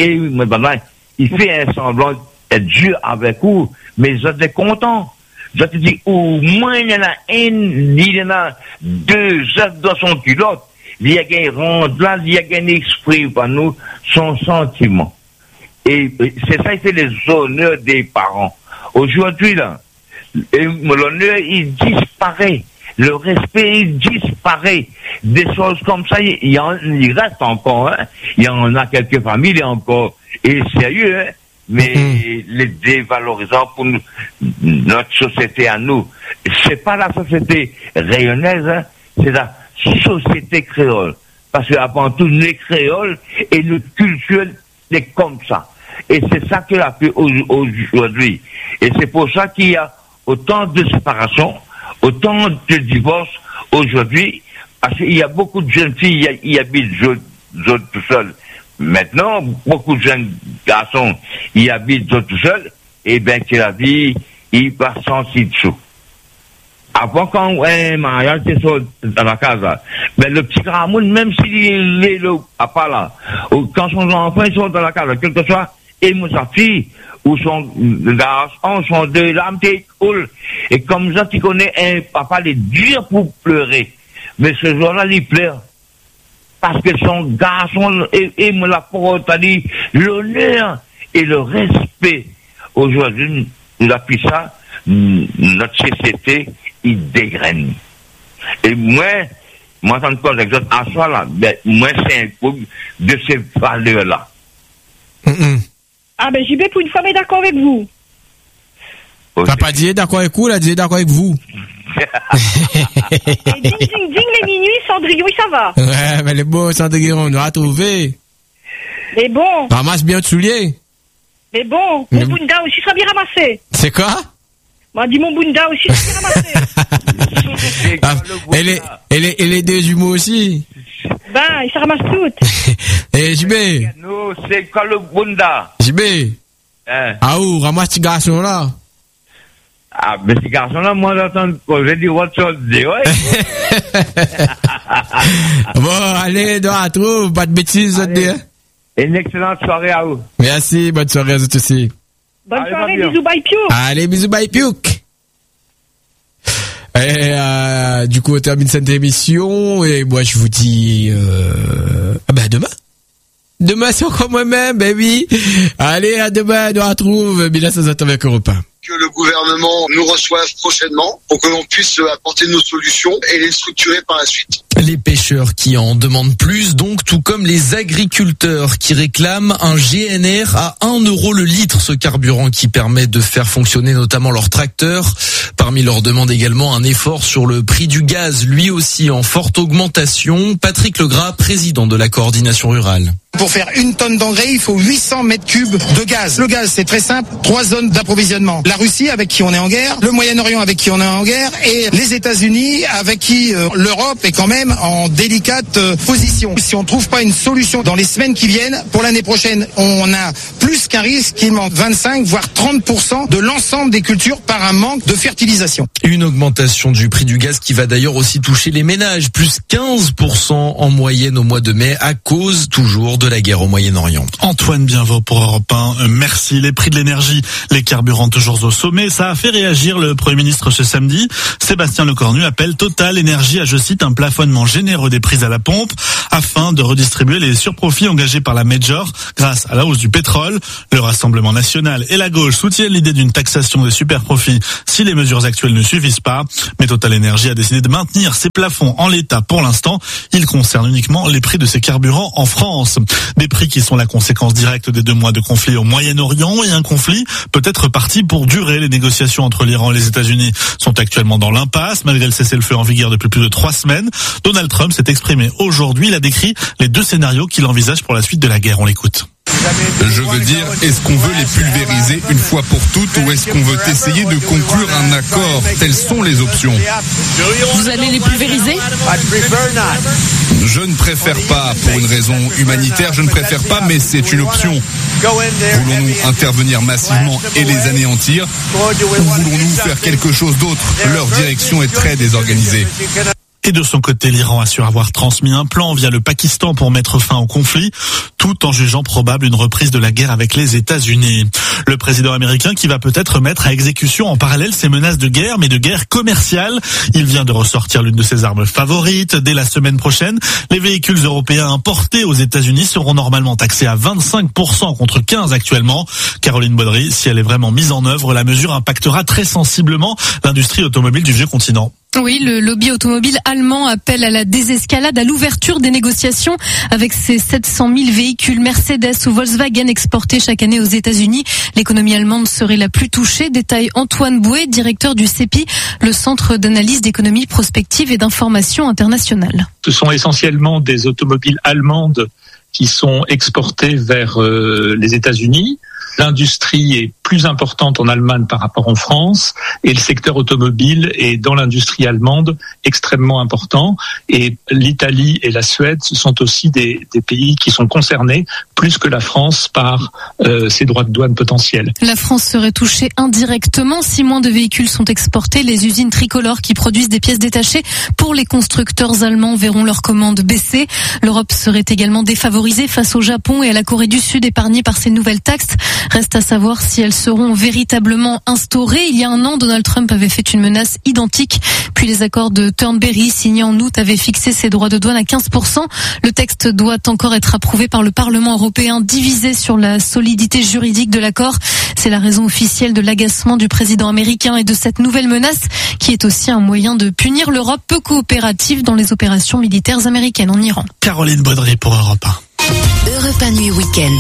il fait un semblant d'être dur avec vous, mais vous êtes contents. Je te dis, au moins, il y en a il y en a 2 dans son culotte. Il y a un rond là, il y a un esprit par nous, son sentiment. Et c'est ça qui fait les honneurs des parents. Aujourd'hui, là, l'honneur, il disparaît. Le respect, il disparaît. Des choses comme ça, il reste encore, hein. Il y en a quelques familles, il y a encore, et sérieux, hein. Mais les dévalorisants pour notre société à nous. C'est pas la société rayonnaise, hein. C'est la société créole. Parce que avant tout, les créoles et notre culture est comme ça. Et c'est ça qu'il a fait aujourd'hui. Et c'est pour ça qu'il y a autant de séparations, autant de divorces aujourd'hui, parce qu'il y a beaucoup de jeunes filles qui habitent tout seuls. Maintenant, beaucoup de jeunes garçons y habitent tout seuls, et bien que la vie, il passe sans si dessous. Avant, quand un mariage est dans la case, ben, le petit Ramon, même s'il est le papa là, ou quand son enfant est dans la case, quel que soit, et sa fille, ou son garçon, sont 2 lames, t'es cool. Et comme ça, tu connais un papa, il est dur pour pleurer. Mais ce jour-là, il pleure. Parce que son garçon, et me l'a dit, l'honneur et le respect. Aujourd'hui, nous appuyons ça, notre société, il dégraine. Et moi, en tant que exemple, à soi là, ben, moi, c'est un coup de ces valeurs-là. Ah ben, JB, pour une fois, mais d'accord avec vous. T'as pas dit d'accord avec vous, là, dit d'accord avec vous. Et ding, les minuit, Cendrillon, ça va. Ouais, mais les beaux Cendrillon, on va trouver. Mais bon. Ramasse bien de souliers. Mais bon, mon bunda aussi sera bien ramassé. C'est quoi? M'a dit mon bunda aussi sera bien ramassé. Et les 2 jumeaux aussi. Ben, il se ramasse toutes. Et JB. Nous, c'est quoi le bunda? JB. Ah où, ramasse ce garçon là. Ah, mais ce garçon-là, moi, j'entends, j'ai dit autre chose, ouais. Bon, allez, dans la trouve, pas de bêtises, Une excellente soirée à vous. Merci, bonne soirée à vous aussi. Bonne soirée, bisous, bye, Piouk. Allez, bisous, bye, Piouk. Et, du coup, on termine cette émission, et moi, je vous dis, à demain. Demain, c'est encore moi-même, baby. Allez, à demain, on retrouve, Bila, ça s'attend avec Europe 1. Que le gouvernement nous reçoive prochainement pour que l'on puisse apporter nos solutions et les structurer par la suite. Les pêcheurs qui en demandent plus, donc, tout comme les agriculteurs qui réclament un GNR à 1 euro le litre, ce carburant qui permet de faire fonctionner notamment leurs tracteurs. Parmi leurs demandes également un effort sur le prix du gaz, lui aussi en forte augmentation. Patrick Legras, président de la coordination rurale. Pour faire 1 tonne d'engrais, il faut 800 mètres cubes de gaz. Le gaz, c'est très simple, 3 zones d'approvisionnement. La Russie, avec qui on est en guerre, le Moyen-Orient, avec qui on est en guerre, et les États-Unis, avec qui l'Europe est quand même en délicate position. Si on ne trouve pas une solution dans les semaines qui viennent, pour l'année prochaine, on a plus qu'un risque qu'il manque 25, voire 30% de l'ensemble des cultures par un manque de fertilisation. Une augmentation du prix du gaz qui va d'ailleurs aussi toucher les ménages, plus 15% en moyenne au mois de mai, à cause toujours de la guerre au Moyen-Orient. Antoine Bienvaux pour Europe 1. Merci. Les prix de l'énergie, les carburants toujours au sommet. Ça a fait réagir le Premier ministre ce samedi. Sébastien Lecornu appelle Total Énergie à, je cite, un plafonnement généreux des prix à la pompe. afin de redistribuer les surprofits engagés par la Major grâce à la hausse du pétrole. Le Rassemblement national et la gauche soutiennent l'idée d'une taxation des superprofits si les mesures actuelles ne suffisent pas. Mais Total Energy a décidé de maintenir ses plafonds en l'état pour l'instant. Ils concernent uniquement les prix de ces carburants en France. Des prix qui sont la conséquence directe des 2 mois de conflit au Moyen-Orient, et un conflit peut être parti pour durer. Les négociations entre l'Iran et les États-Unis sont actuellement dans l'impasse, malgré le cessez-le-feu en vigueur depuis plus de 3 semaines. Donald Trump s'est exprimé aujourd'hui. Il a décrit les 2 scénarios qu'il envisage pour la suite de la guerre. On l'écoute. Je veux dire, est-ce qu'on veut les pulvériser une fois pour toutes ou est-ce qu'on veut essayer de conclure un accord? Telles sont les options. Vous allez les pulvériser? Je ne préfère pas, pour une raison humanitaire, je ne préfère pas, mais c'est une option. Voulons-nous intervenir massivement et les anéantir ou voulons-nous faire quelque chose d'autre? Leur direction est très désorganisée. Et de son côté, l'Iran assure avoir transmis un plan via le Pakistan pour mettre fin au conflit, tout en jugeant probable une reprise de la guerre avec les États-Unis. Le président américain qui va peut-être mettre à exécution en parallèle ses menaces de guerre, mais de guerre commerciale. Il vient de ressortir l'une de ses armes favorites. Dès la semaine prochaine, les véhicules européens importés aux États-Unis seront normalement taxés à 25% contre 15% actuellement. Caroline Baudry, si elle est vraiment mise en œuvre, la mesure impactera très sensiblement l'industrie automobile du vieux continent. Oui, le lobby automobile allemand appelle à la désescalade, à l'ouverture des négociations avec ces 700 000 véhicules Mercedes ou Volkswagen exportés chaque année aux États-Unis. L'économie allemande serait la plus touchée, détaille Antoine Bouet, directeur du CEPI, le Centre d'analyse d'économie prospective et d'information internationale. Ce sont essentiellement des automobiles allemandes qui sont exportées vers les États-Unis. L'industrie est plus importante en Allemagne par rapport en France et le secteur automobile est dans l'industrie allemande extrêmement important. Et l'Italie et la Suède, ce sont aussi des pays qui sont concernés plus que la France par ces droits de douane potentiels. La France serait touchée indirectement. Si moins de véhicules sont exportés, les usines tricolores qui produisent des pièces détachées pour les constructeurs allemands verront leurs commandes baisser. L'Europe serait également défavorisée face au Japon et à la Corée du Sud épargnée par ces nouvelles taxes. Reste à savoir si elles seront véritablement instaurées. Il y a un an, Donald Trump avait fait une menace identique. Puis les accords de Turnberry signés en août avaient fixé ses droits de douane à 15%. Le texte doit encore être approuvé par le Parlement européen, divisé sur la solidité juridique de l'accord. C'est la raison officielle de l'agacement du président américain et de cette nouvelle menace qui est aussi un moyen de punir l'Europe peu coopérative dans les opérations militaires américaines en Iran. Caroline Baudry pour Europe 1. Europe 1 Nuit Week-end.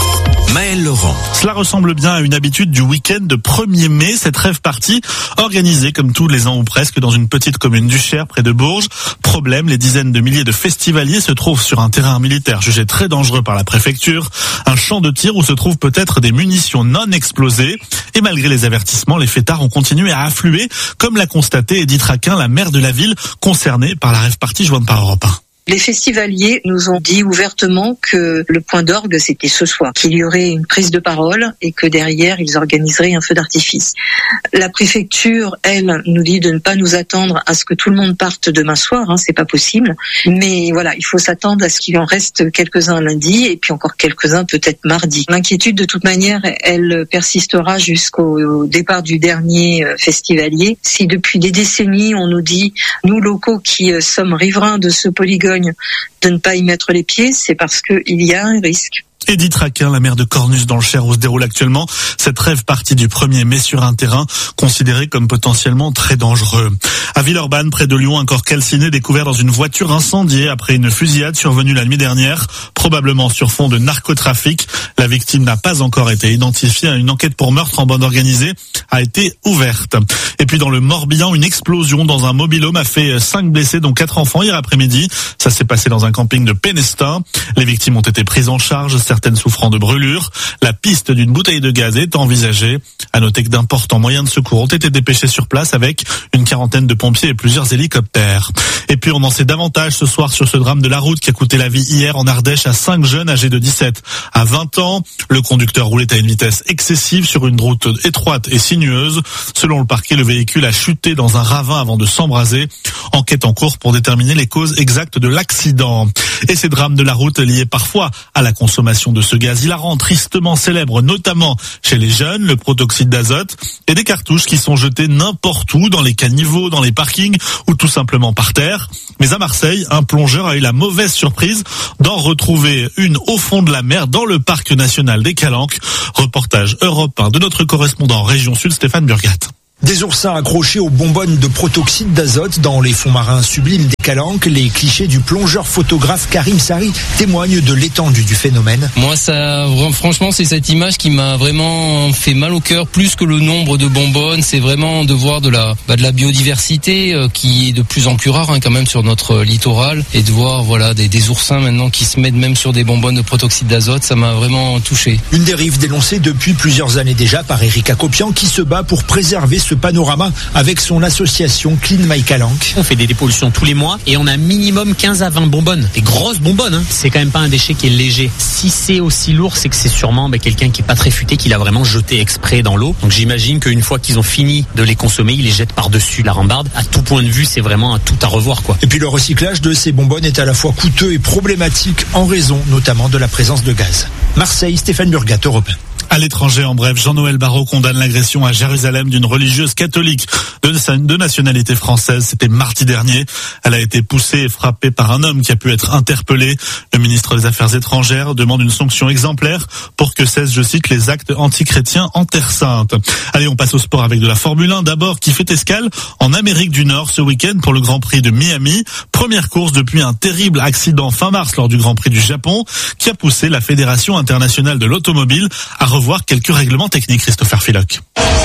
Maël Laurent. Cela ressemble bien à une habitude du week-end de 1er mai, cette rave party organisée comme tous les ans ou presque dans une petite commune du Cher près de Bourges. Problème, les dizaines de milliers de festivaliers se trouvent sur un terrain militaire jugé très dangereux par la préfecture, un champ de tir où se trouvent peut-être des munitions non explosées. Et malgré les avertissements, les fêtards ont continué à affluer, comme l'a constaté Edith Raquin, la maire de la ville concernée par la rave party jointe par Europe 1. Les festivaliers nous ont dit ouvertement que le point d'orgue, c'était ce soir, qu'il y aurait une prise de parole et que derrière, ils organiseraient un feu d'artifice. La préfecture, elle, nous dit de ne pas nous attendre à ce que tout le monde parte demain soir, c'est pas possible. Mais voilà, il faut s'attendre à ce qu'il en reste quelques-uns lundi et puis encore quelques-uns peut-être mardi. L'inquiétude, de toute manière, elle persistera jusqu'au départ du dernier festivalier. Si depuis des décennies, on nous dit, nous locaux qui sommes riverains de ce polygone, de ne pas y mettre les pieds, c'est parce qu'il y a un risque. Edith Raquin, la maire de Cornus dans le Cher où se déroule actuellement cette rave party du 1er mai sur un terrain considéré comme potentiellement très dangereux. À Villeurbanne, près de Lyon, un corps calciné découvert dans une voiture incendiée après une fusillade survenue la nuit dernière, probablement sur fond de narcotrafic. La victime n'a pas encore été identifiée. Une enquête pour meurtre en bande organisée a été ouverte. Et puis dans le Morbihan, une explosion dans un mobil-home a fait 5 blessés, dont 4 enfants hier après-midi. Ça s'est passé dans un camping de Pénestin. Les victimes ont été prises en charge, certaines souffrant de brûlures. La piste d'une bouteille de gaz est envisagée. À noter que d'importants moyens de secours ont été dépêchés sur place avec une quarantaine de pompiers et plusieurs hélicoptères. Et puis on en sait davantage ce soir sur ce drame de la route qui a coûté la vie hier en Ardèche à 5 jeunes âgés de 17 à 20 ans. Le conducteur roulait à une vitesse excessive sur une route étroite et sinueuse. Selon le parquet, le véhicule a chuté dans un ravin avant de s'embraser. Enquête en cours pour déterminer les causes exactes de l'accident. Et ces drames de la route liés parfois à la consommation de ce gaz hilarant, tristement célèbre, notamment chez les jeunes, le protoxyde d'azote, et des cartouches qui sont jetées n'importe où, dans les caniveaux, dans les parkings ou tout simplement par terre. Mais à Marseille, un plongeur a eu la mauvaise surprise d'en retrouver une au fond de la mer dans le parc national des Calanques. Reportage Europe 1 de notre correspondant région Sud, Stéphane Burgat. Des oursins accrochés aux bonbonnes de protoxyde d'azote dans les fonds marins sublimes des Calanques, les clichés du plongeur photographe Karim Sari témoignent de l'étendue du phénomène. Moi, franchement, c'est cette image qui m'a vraiment fait mal au cœur, plus que le nombre de bonbonnes. C'est vraiment de voir de la biodiversité qui est de plus en plus rare quand même sur notre littoral, et de voir des oursins maintenant qui se mettent même sur des bonbonnes de protoxyde d'azote. Ça m'a vraiment touché. Une dérive dénoncée depuis plusieurs années déjà par Eric Acopian qui se bat pour préserver ce panorama avec son association Clean My Calanques. On fait des dépollutions tous les mois et on a minimum 15 à 20 bonbonnes. Des grosses bonbonnes, hein. C'est quand même pas un déchet qui est léger. Si c'est aussi lourd, c'est que c'est sûrement quelqu'un qui est pas très futé, qui l'a vraiment jeté exprès dans l'eau. Donc j'imagine qu'une fois qu'ils ont fini de les consommer, ils les jettent par-dessus la rambarde. À tout point de vue, c'est vraiment un tout à revoir, quoi. Et puis le recyclage de ces bonbonnes est à la fois coûteux et problématique en raison notamment de la présence de gaz. Marseille, Stéphane Burgat, Europe 1. À l'étranger, en bref, Jean-Noël Barrot condamne l'agression à Jérusalem d'une religieuse catholique de nationalité française. C'était mardi dernier. Elle a été poussée et frappée par un homme qui a pu être interpellé. Le ministre des Affaires étrangères demande une sanction exemplaire pour que cessent, je cite, les actes antichrétiens en Terre Sainte. Allez, on passe au sport avec de la Formule 1 d'abord, qui fait escale en Amérique du Nord ce week-end pour le Grand Prix de Miami. Première course depuis un terrible accident fin mars lors du Grand Prix du Japon qui a poussé la Fédération internationale de l'automobile à revoir quelques règlements techniques, Christopher Philoc.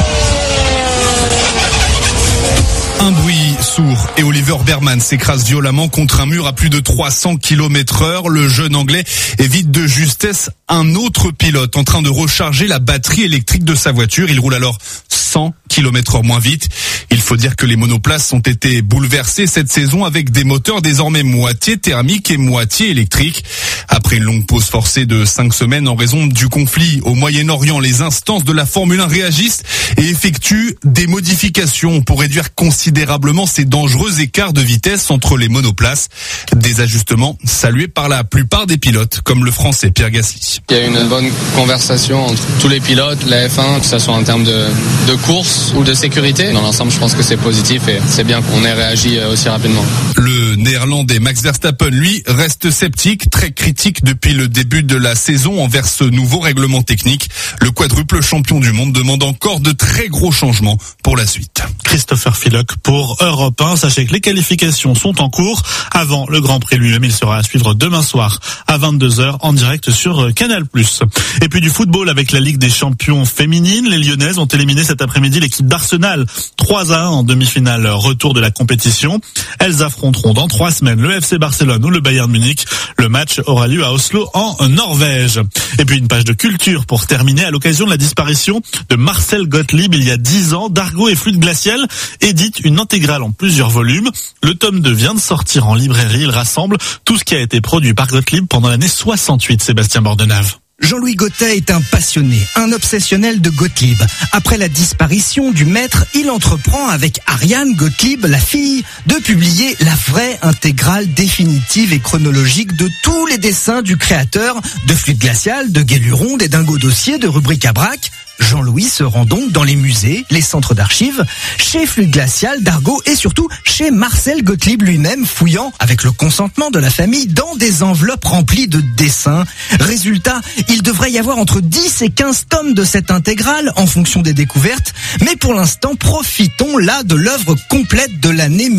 Un bruit sourd et Oliver Berman s'écrase violemment contre un mur à plus de 300 km/h. Le jeune Anglais évite de justesse un autre pilote en train de recharger la batterie électrique de sa voiture. Il roule alors 100 km/h moins vite. Il faut dire que les monoplaces ont été bouleversées cette saison avec des moteurs désormais moitié thermiques et moitié électriques. Après une longue pause forcée de 5 semaines en raison du conflit au Moyen-Orient, les instances de la Formule 1 réagissent et effectuent des modifications pour réduire considérablement ces dangereux écarts de vitesse entre les monoplaces. Des ajustements salués par la plupart des pilotes, comme le Français Pierre Gasly. Il y a une bonne conversation entre tous les pilotes, la F1, que ce soit en termes de course ou de sécurité. Dans l'ensemble, je pense que c'est positif et c'est bien qu'on ait réagi aussi rapidement. Le Néerlandais Max Verstappen, lui, reste sceptique, très critique depuis le début de la saison envers ce nouveau règlement technique. Le quadruple champion du monde demande encore de très gros changements pour la suite. Christopher Philoc pour Europe 1. Sachez que les qualifications sont en cours. Avant le Grand Prix lui-même, il sera à suivre demain soir à 22h en direct sur Canal+. Et puis du football avec la Ligue des Champions féminines. Les Lyonnaises ont éliminé cet après-midi l'équipe d'Arsenal 3-1 en demi-finale retour de la compétition. Elles affronteront dans 3 semaines le FC Barcelone ou le Bayern Munich. Le match aura lieu à Oslo en Norvège. Et puis une page de culture pour terminer. À l'occasion de la disparition de Marcel Gottlieb il y a 10 ans, Dargaud et Fluide Glacial édite une intégrale en plusieurs volumes. Le tome 2 vient de sortir en librairie. Il rassemble tout ce qui a été produit par Gottlieb pendant l'année 68. Sébastien Bordenave. Jean-Louis Gauthier est un passionné, un obsessionnel de Gottlieb. Après la disparition du maître, il entreprend avec Ariane Gottlieb, la fille, de publier la vraie intégrale définitive et chronologique de tous les dessins du créateur de Fluide Glacial, de Guéluron, des Dingos Dossiers, de Rubrique à Braque. Jean-Louis se rend donc dans les musées, les centres d'archives, chez Fluide Glacial, Dargaud et surtout chez Marcel Gottlieb lui-même, fouillant avec le consentement de la famille dans des enveloppes remplies de dessins. Résultat, il devrait y avoir entre 10 et 15 tomes de cette intégrale en fonction des découvertes, mais pour l'instant, profitons là de l'œuvre complète de l'année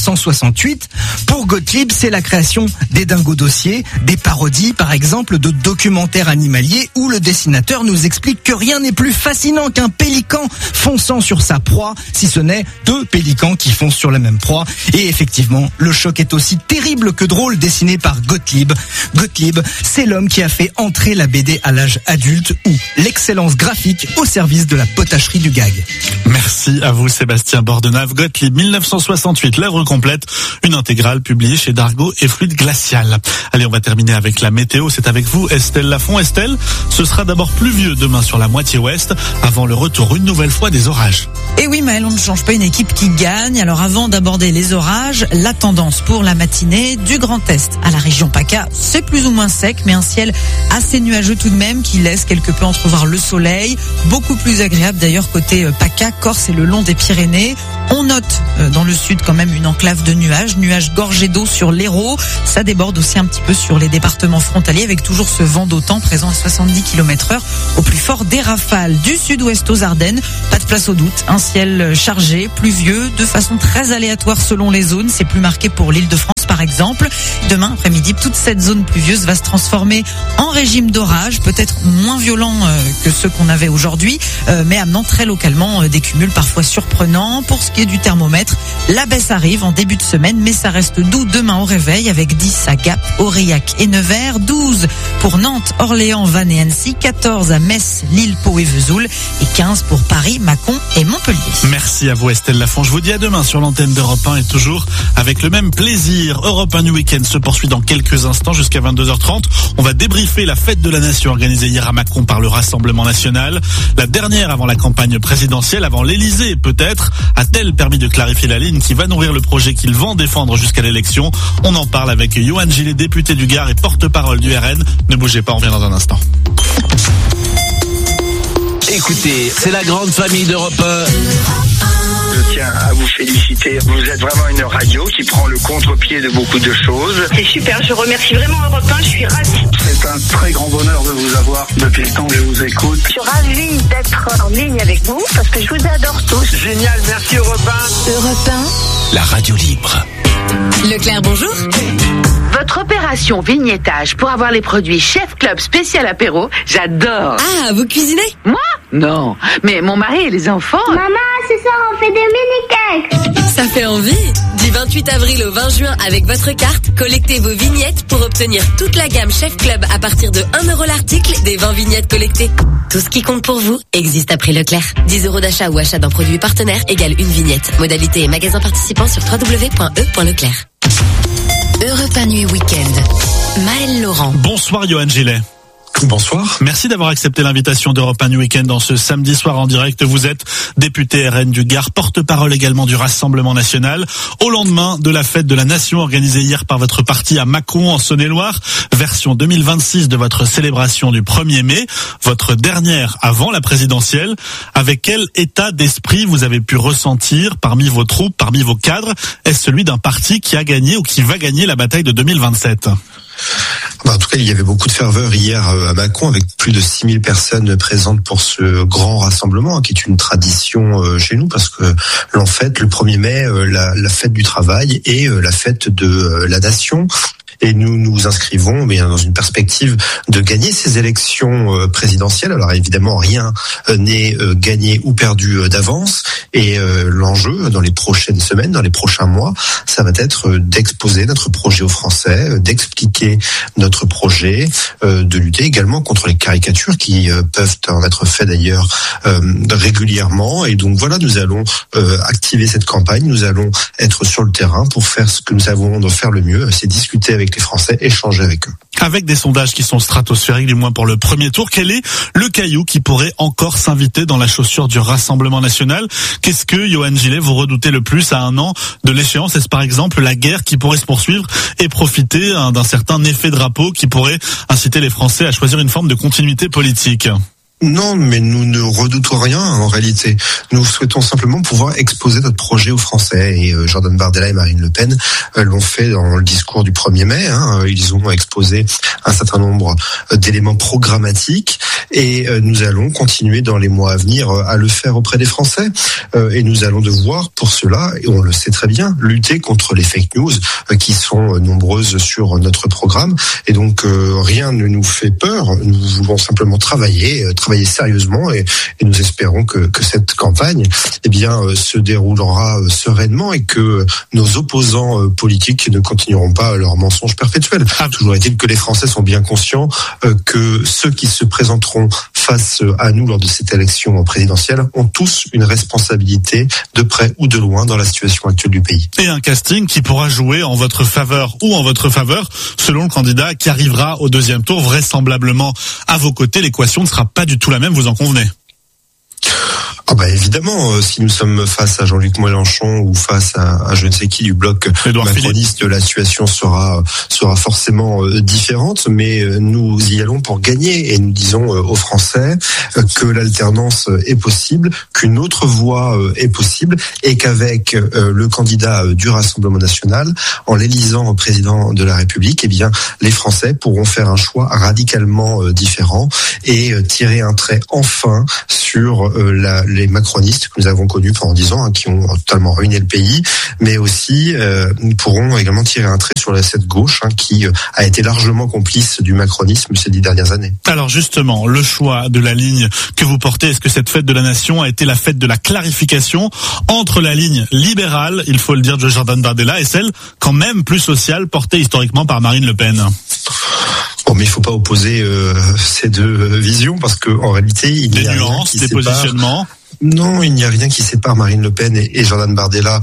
1968. Pour Gottlieb, c'est la création des Dingos Dossiers, des parodies par exemple de documentaires animaliers où le dessinateur nous explique que rien n'est plus fascinant qu'un pélican fonçant sur sa proie, si ce n'est 2 pélicans qui foncent sur la même proie. Et effectivement, le choc est aussi terrible que drôle, dessiné par Gottlieb. Gottlieb, c'est l'homme qui a fait entrer la BD à l'âge adulte ou l'excellence graphique au service de la potacherie du gag. Merci à vous Sébastien Bordenave. Gottlieb 1968, l'œuvre complète, une intégrale publiée chez Dargaud et Fluide Glacial. Allez, on va terminer avec la météo. C'est avec vous Estelle Lafont. Estelle, ce sera d'abord pluvieux demain sur la moitié ouest, avant le retour une nouvelle fois des orages. Et oui Maël, on ne change pas une équipe qui gagne. Alors avant d'aborder les orages, la tendance pour la matinée du Grand Est à la région PACA, c'est plus ou moins sec, mais un ciel assez nuageux tout de même qui laisse quelque peu entrevoir le soleil. Beaucoup plus agréable d'ailleurs côté PACA, Corse et le long des Pyrénées. On note dans le sud quand même une enclave de nuages gorgés jet d'eau sur l'Hérault. Ça déborde aussi un petit peu sur les départements frontaliers avec toujours ce vent d'autant présent à 70 km/h au plus fort des rafales. Du sud-ouest aux Ardennes, pas de place au doute. Un ciel chargé, pluvieux, de façon très aléatoire selon les zones. C'est plus marqué pour l'Île-de-France par exemple. Demain après-midi, toute cette zone pluvieuse va se transformer en régime d'orage, peut-être moins violent que ceux qu'on avait aujourd'hui, mais amenant très localement des cumuls parfois surprenants. Pour ce qui est du thermomètre, la baisse arrive en début de semaine, mais ça reste doux demain au réveil avec 10 à Gap, Aurillac et Nevers, 12 pour Nantes, Orléans, Vannes et Annecy, 14 à Metz, Lille, Pau et Vesoul et 15 pour Paris, Mâcon et Montpellier. Merci à vous Estelle Lafont. Je vous dis à demain sur l'antenne d'Europe 1 et toujours avec le même plaisir. Europe 1 New Weekend se poursuit dans quelques instants jusqu'à 22h30. On va débriefer la fête de la nation organisée hier à Mâcon par le Rassemblement national. La dernière avant la campagne présidentielle, avant l'Elysée peut-être. A-t-elle permis de clarifier la ligne qui va nourrir le projet qu'ils vont défendre jusqu'à l'élection? On en parle avec Johan Gillet, député du Gard et porte-parole du RN. Ne bougez pas, on revient dans un instant. Écoutez, c'est la grande famille d'Europe 1. Je tiens à vous féliciter. Vous êtes vraiment une radio qui prend le contre-pied de beaucoup de choses. C'est super, je remercie vraiment Europe 1, je suis ravie. C'est un très grand bonheur de vous avoir depuis le temps que je vous écoute. Je suis ravie d'être en ligne avec vous parce que je vous adore tous. Génial, merci Europe 1. Europe 1, la radio libre. Leclerc, bonjour. Votre opération vignettage pour avoir les produits Chef Club spécial apéro, j'adore. Ah, vous cuisinez? Moi? Non, mais mon mari et les enfants... Maman, ce soir on fait des mini-cakes. Ça fait envie. Du 28 avril au 20 juin avec votre carte, collectez vos vignettes pour obtenir toute la gamme Chef Club à partir de 1 € l'article des 20 vignettes collectées. Tout ce qui compte pour vous existe à prix Leclerc. 10 € d'achat ou achat d'un produit partenaire égale une vignette. Modalité et magasin participant sur www.e.leclerc. Europe 1 Nuit Week-end. Maëlle Laurent. Bonsoir Johan Gillet. Bonsoir. Merci d'avoir accepté l'invitation d'Europe 1 New Weekend dans ce samedi soir en direct. Vous êtes député RN du Gard, porte-parole également du Rassemblement national. Au lendemain de la fête de la nation organisée hier par votre parti à Mâcon en Saône-et-Loire, version 2026 de votre célébration du 1er mai, votre dernière avant la présidentielle. Avec quel état d'esprit vous avez pu ressentir parmi vos troupes, parmi vos cadres? Est-ce celui d'un parti qui a gagné ou qui va gagner la bataille de 2027? En tout cas, il y avait beaucoup de ferveur hier à Mâcon avec plus de 6000 personnes présentes pour ce grand rassemblement qui est une tradition chez nous parce que l'on fête le 1er mai la fête du travail et la fête de la nation. Et nous nous inscrivons dans une perspective de gagner ces élections présidentielles. Alors évidemment, rien n'est gagné ou perdu d'avance. Et l'enjeu dans les prochaines semaines, dans les prochains mois, ça va être d'exposer notre projet aux Français, d'expliquer notre projet, de lutter également contre les caricatures qui peuvent en être faites d'ailleurs régulièrement. Et donc voilà, nous allons activer cette campagne. Nous allons être sur le terrain pour faire ce que nous savons de faire le mieux, c'est discuter avec les Français, échanger avec eux. Avec des sondages qui sont stratosphériques, du moins pour le premier tour, quel est le caillou qui pourrait encore s'inviter dans la chaussure du Rassemblement national? Qu'est-ce que, Johan Gillet, vous redoutez le plus à un an de l'échéance? Est-ce par exemple la guerre qui pourrait se poursuivre et profiter d'un certain effet drapeau qui pourrait inciter les Français à choisir une forme de continuité politique? Non, mais nous ne redoutons rien en réalité. Nous souhaitons simplement pouvoir exposer notre projet aux Français. Et Jordan Bardella et Marine Le Pen l'ont fait dans le discours du 1er mai. Ils ont exposé un certain nombre d'éléments programmatiques et nous allons continuer dans les mois à venir à le faire auprès des Français. Et nous allons devoir pour cela, et on le sait très bien, lutter contre les fake news qui sont nombreuses sur notre programme. Et donc rien ne nous fait peur. Nous voulons simplement travailler sérieusement et nous espérons que cette campagne se déroulera sereinement et que nos opposants politiques ne continueront pas leurs mensonges perpétuels. Toujours est-il que les Français sont bien conscients que ceux qui se présenteront face à nous lors de cette élection présidentielle ont tous une responsabilité de près ou de loin dans la situation actuelle du pays. Et un casting qui pourra jouer en votre faveur ou en votre faveur selon le candidat qui arrivera au deuxième tour, vraisemblablement à vos côtés. L'équation ne sera pas du tout la même, vous en convenez? Évidemment, si nous sommes face à Jean-Luc Mélenchon ou face à je ne sais qui du bloc macroniste, la situation sera forcément différente, mais nous y allons pour gagner et nous disons aux Français que l'alternance est possible, qu'une autre voie est possible et qu'avec le candidat du Rassemblement national, en l'élisant président de la République, les Français pourront faire un choix radicalement différent et tirer un trait enfin sur les macronistes que nous avons connus pendant 10 ans, qui ont totalement ruiné le pays, mais aussi nous pourrons également tirer un trait sur cette gauche qui a été largement complice du macronisme ces 10 dernières années. Alors justement, le choix de la ligne que vous portez, est-ce que cette fête de la nation a été la fête de la clarification entre la ligne libérale, il faut le dire, de Jordan Bardella et celle quand même plus sociale portée historiquement par Marine Le Pen? Mais il faut pas opposer ces deux visions parce que en réalité il y a des nuances, des positionnements. Non, il n'y a rien qui sépare Marine Le Pen et Jordan Bardella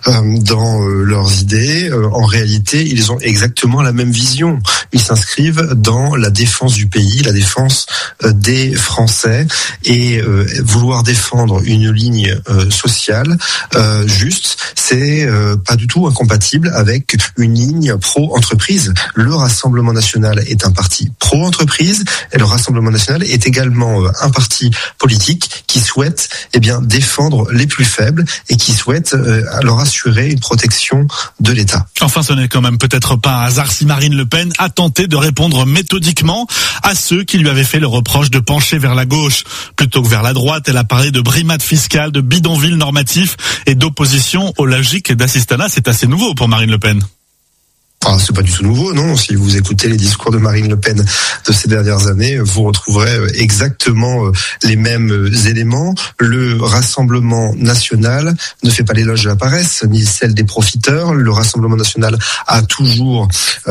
dans leurs idées. En réalité, ils ont exactement la même vision. Ils s'inscrivent dans la défense du pays, la défense des Français et vouloir défendre une ligne sociale juste, c'est pas du tout incompatible avec une ligne pro-entreprise. Le Rassemblement national est un parti pro-entreprise et le Rassemblement national est également un parti politique qui souhaite défendre les plus faibles et qui souhaite leur assurer une protection de l'État. Enfin, ce n'est quand même peut-être pas un hasard si Marine Le Pen a tenté de répondre méthodiquement à ceux qui lui avaient fait le reproche de pencher vers la gauche. Plutôt que vers la droite, elle a parlé de brimade fiscale, de bidonville normatif et d'opposition aux logiques d'assistanat. C'est assez nouveau pour Marine Le Pen. C'est pas du tout nouveau, non. Si vous écoutez les discours de Marine Le Pen de ces dernières années, vous retrouverez exactement les mêmes éléments. Le Rassemblement national ne fait pas l'éloge de la paresse, ni celle des profiteurs. Le Rassemblement national a toujours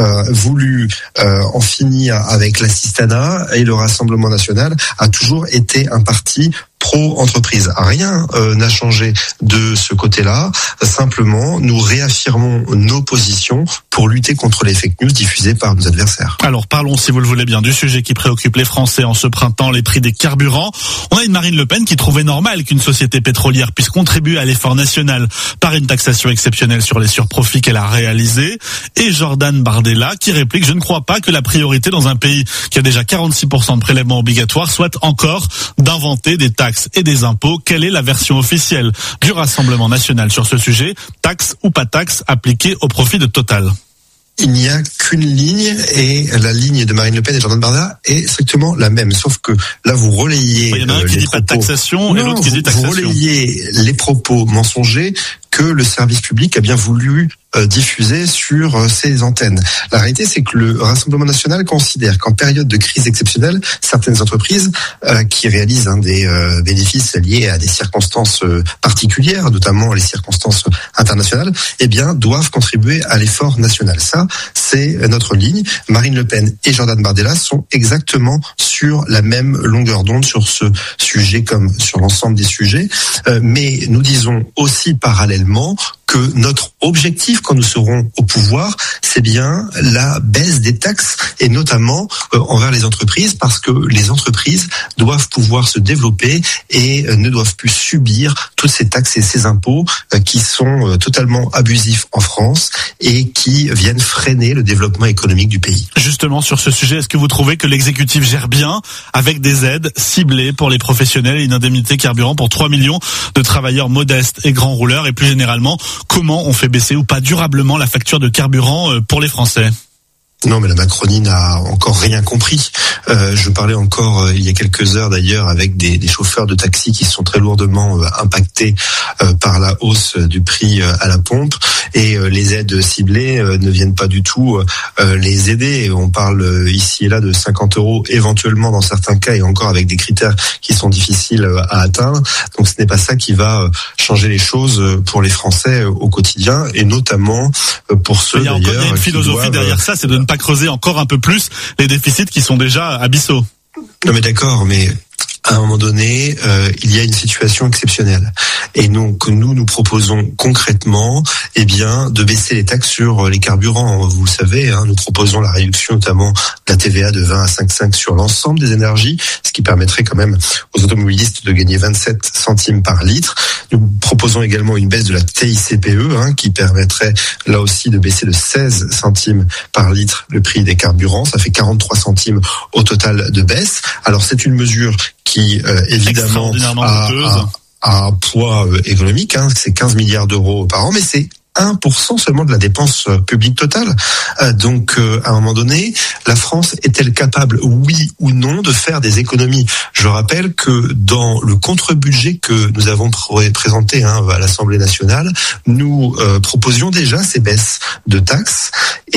voulu en finir avec l'assistanat et le Rassemblement national a toujours été un parti pro-entreprise. Rien n'a changé de ce côté-là. Simplement, nous réaffirmons nos positions pour lutter contre les fake news diffusées par nos adversaires. Alors parlons, si vous le voulez bien, du sujet qui préoccupe les Français en ce printemps, les prix des carburants. On a une Marine Le Pen qui trouvait normal qu'une société pétrolière puisse contribuer à l'effort national par une taxation exceptionnelle sur les surprofits qu'elle a réalisés. Et Jordan Bardella qui réplique: je ne crois pas que la priorité dans un pays qui a déjà 46% de prélèvements obligatoires soit encore d'inventer des taxes et des impôts. Quelle est la version officielle du Rassemblement national sur ce sujet? Taxe ou pas taxe appliquée au profit de Total? Il n'y a qu'une ligne et la ligne de Marine Le Pen et Jordan Bardella est strictement la même. Sauf que là, vous relayez il y en a un qui dit pas de taxation et l'autre qui dit taxation. Vous relayez les propos mensongers que le service public a bien voulu diffuser sur ses antennes. La réalité, c'est que le Rassemblement national considère qu'en période de crise exceptionnelle, certaines entreprises qui réalisent des bénéfices liés à des circonstances particulières, notamment les circonstances internationales, doivent contribuer à l'effort national. Ça, c'est notre ligne. Marine Le Pen et Jordan Bardella sont exactement sur la même longueur d'onde sur ce sujet comme sur l'ensemble des sujets. Mais nous disons aussi parallèlement que notre objectif quand nous serons au pouvoir, c'est bien la baisse des taxes et notamment envers les entreprises, parce que les entreprises doivent pouvoir se développer et ne doivent plus subir toutes ces taxes et ces impôts qui sont totalement abusifs en France et qui viennent freiner le développement économique du pays. Justement, sur ce sujet, est-ce que vous trouvez que l'exécutif gère bien avec des aides ciblées pour les professionnels et une indemnité carburant pour 3 millions de travailleurs modestes et grands rouleurs, et plus généralement, comment on fait baisser ou pas durablement la facture de carburant pour les Français? Non, mais la Macronie n'a encore rien compris. Je parlais encore il y a quelques heures d'ailleurs avec des chauffeurs de taxi qui sont très lourdement impactés par la hausse du prix à la pompe, et les aides ciblées ne viennent pas du tout les aider. On parle ici et là de 50 € éventuellement dans certains cas, et encore avec des critères qui sont difficiles à atteindre. Donc ce n'est pas ça qui va changer les choses pour les Français au quotidien, et notamment pour ceux d'ailleurs. Il y a une philosophie derrière ça, c'est de ne pas creuser encore un peu plus les déficits qui sont déjà abyssaux. Non mais d'accord, mais à un moment donné, il y a une situation exceptionnelle. Et donc, nous proposons concrètement, de baisser les taxes sur les carburants. Vous le savez, nous proposons la réduction notamment de la TVA de 20 à 5,5 sur l'ensemble des énergies, ce qui permettrait quand même aux automobilistes de gagner 27 centimes par litre. Nous proposons également une baisse de la TICPE, qui permettrait là aussi de baisser de 16 centimes par litre le prix des carburants. Ça fait 43 centimes au total de baisse. Alors, c'est une mesure qui évidemment a un poids économique, c'est 15 milliards d'euros par an, mais c'est 1% seulement de la dépense publique totale. Donc, à un moment donné, la France est-elle capable, oui ou non, de faire des économies? Je rappelle que dans le contre-budget que nous avons présenté à l'Assemblée nationale, nous proposions déjà ces baisses de taxes.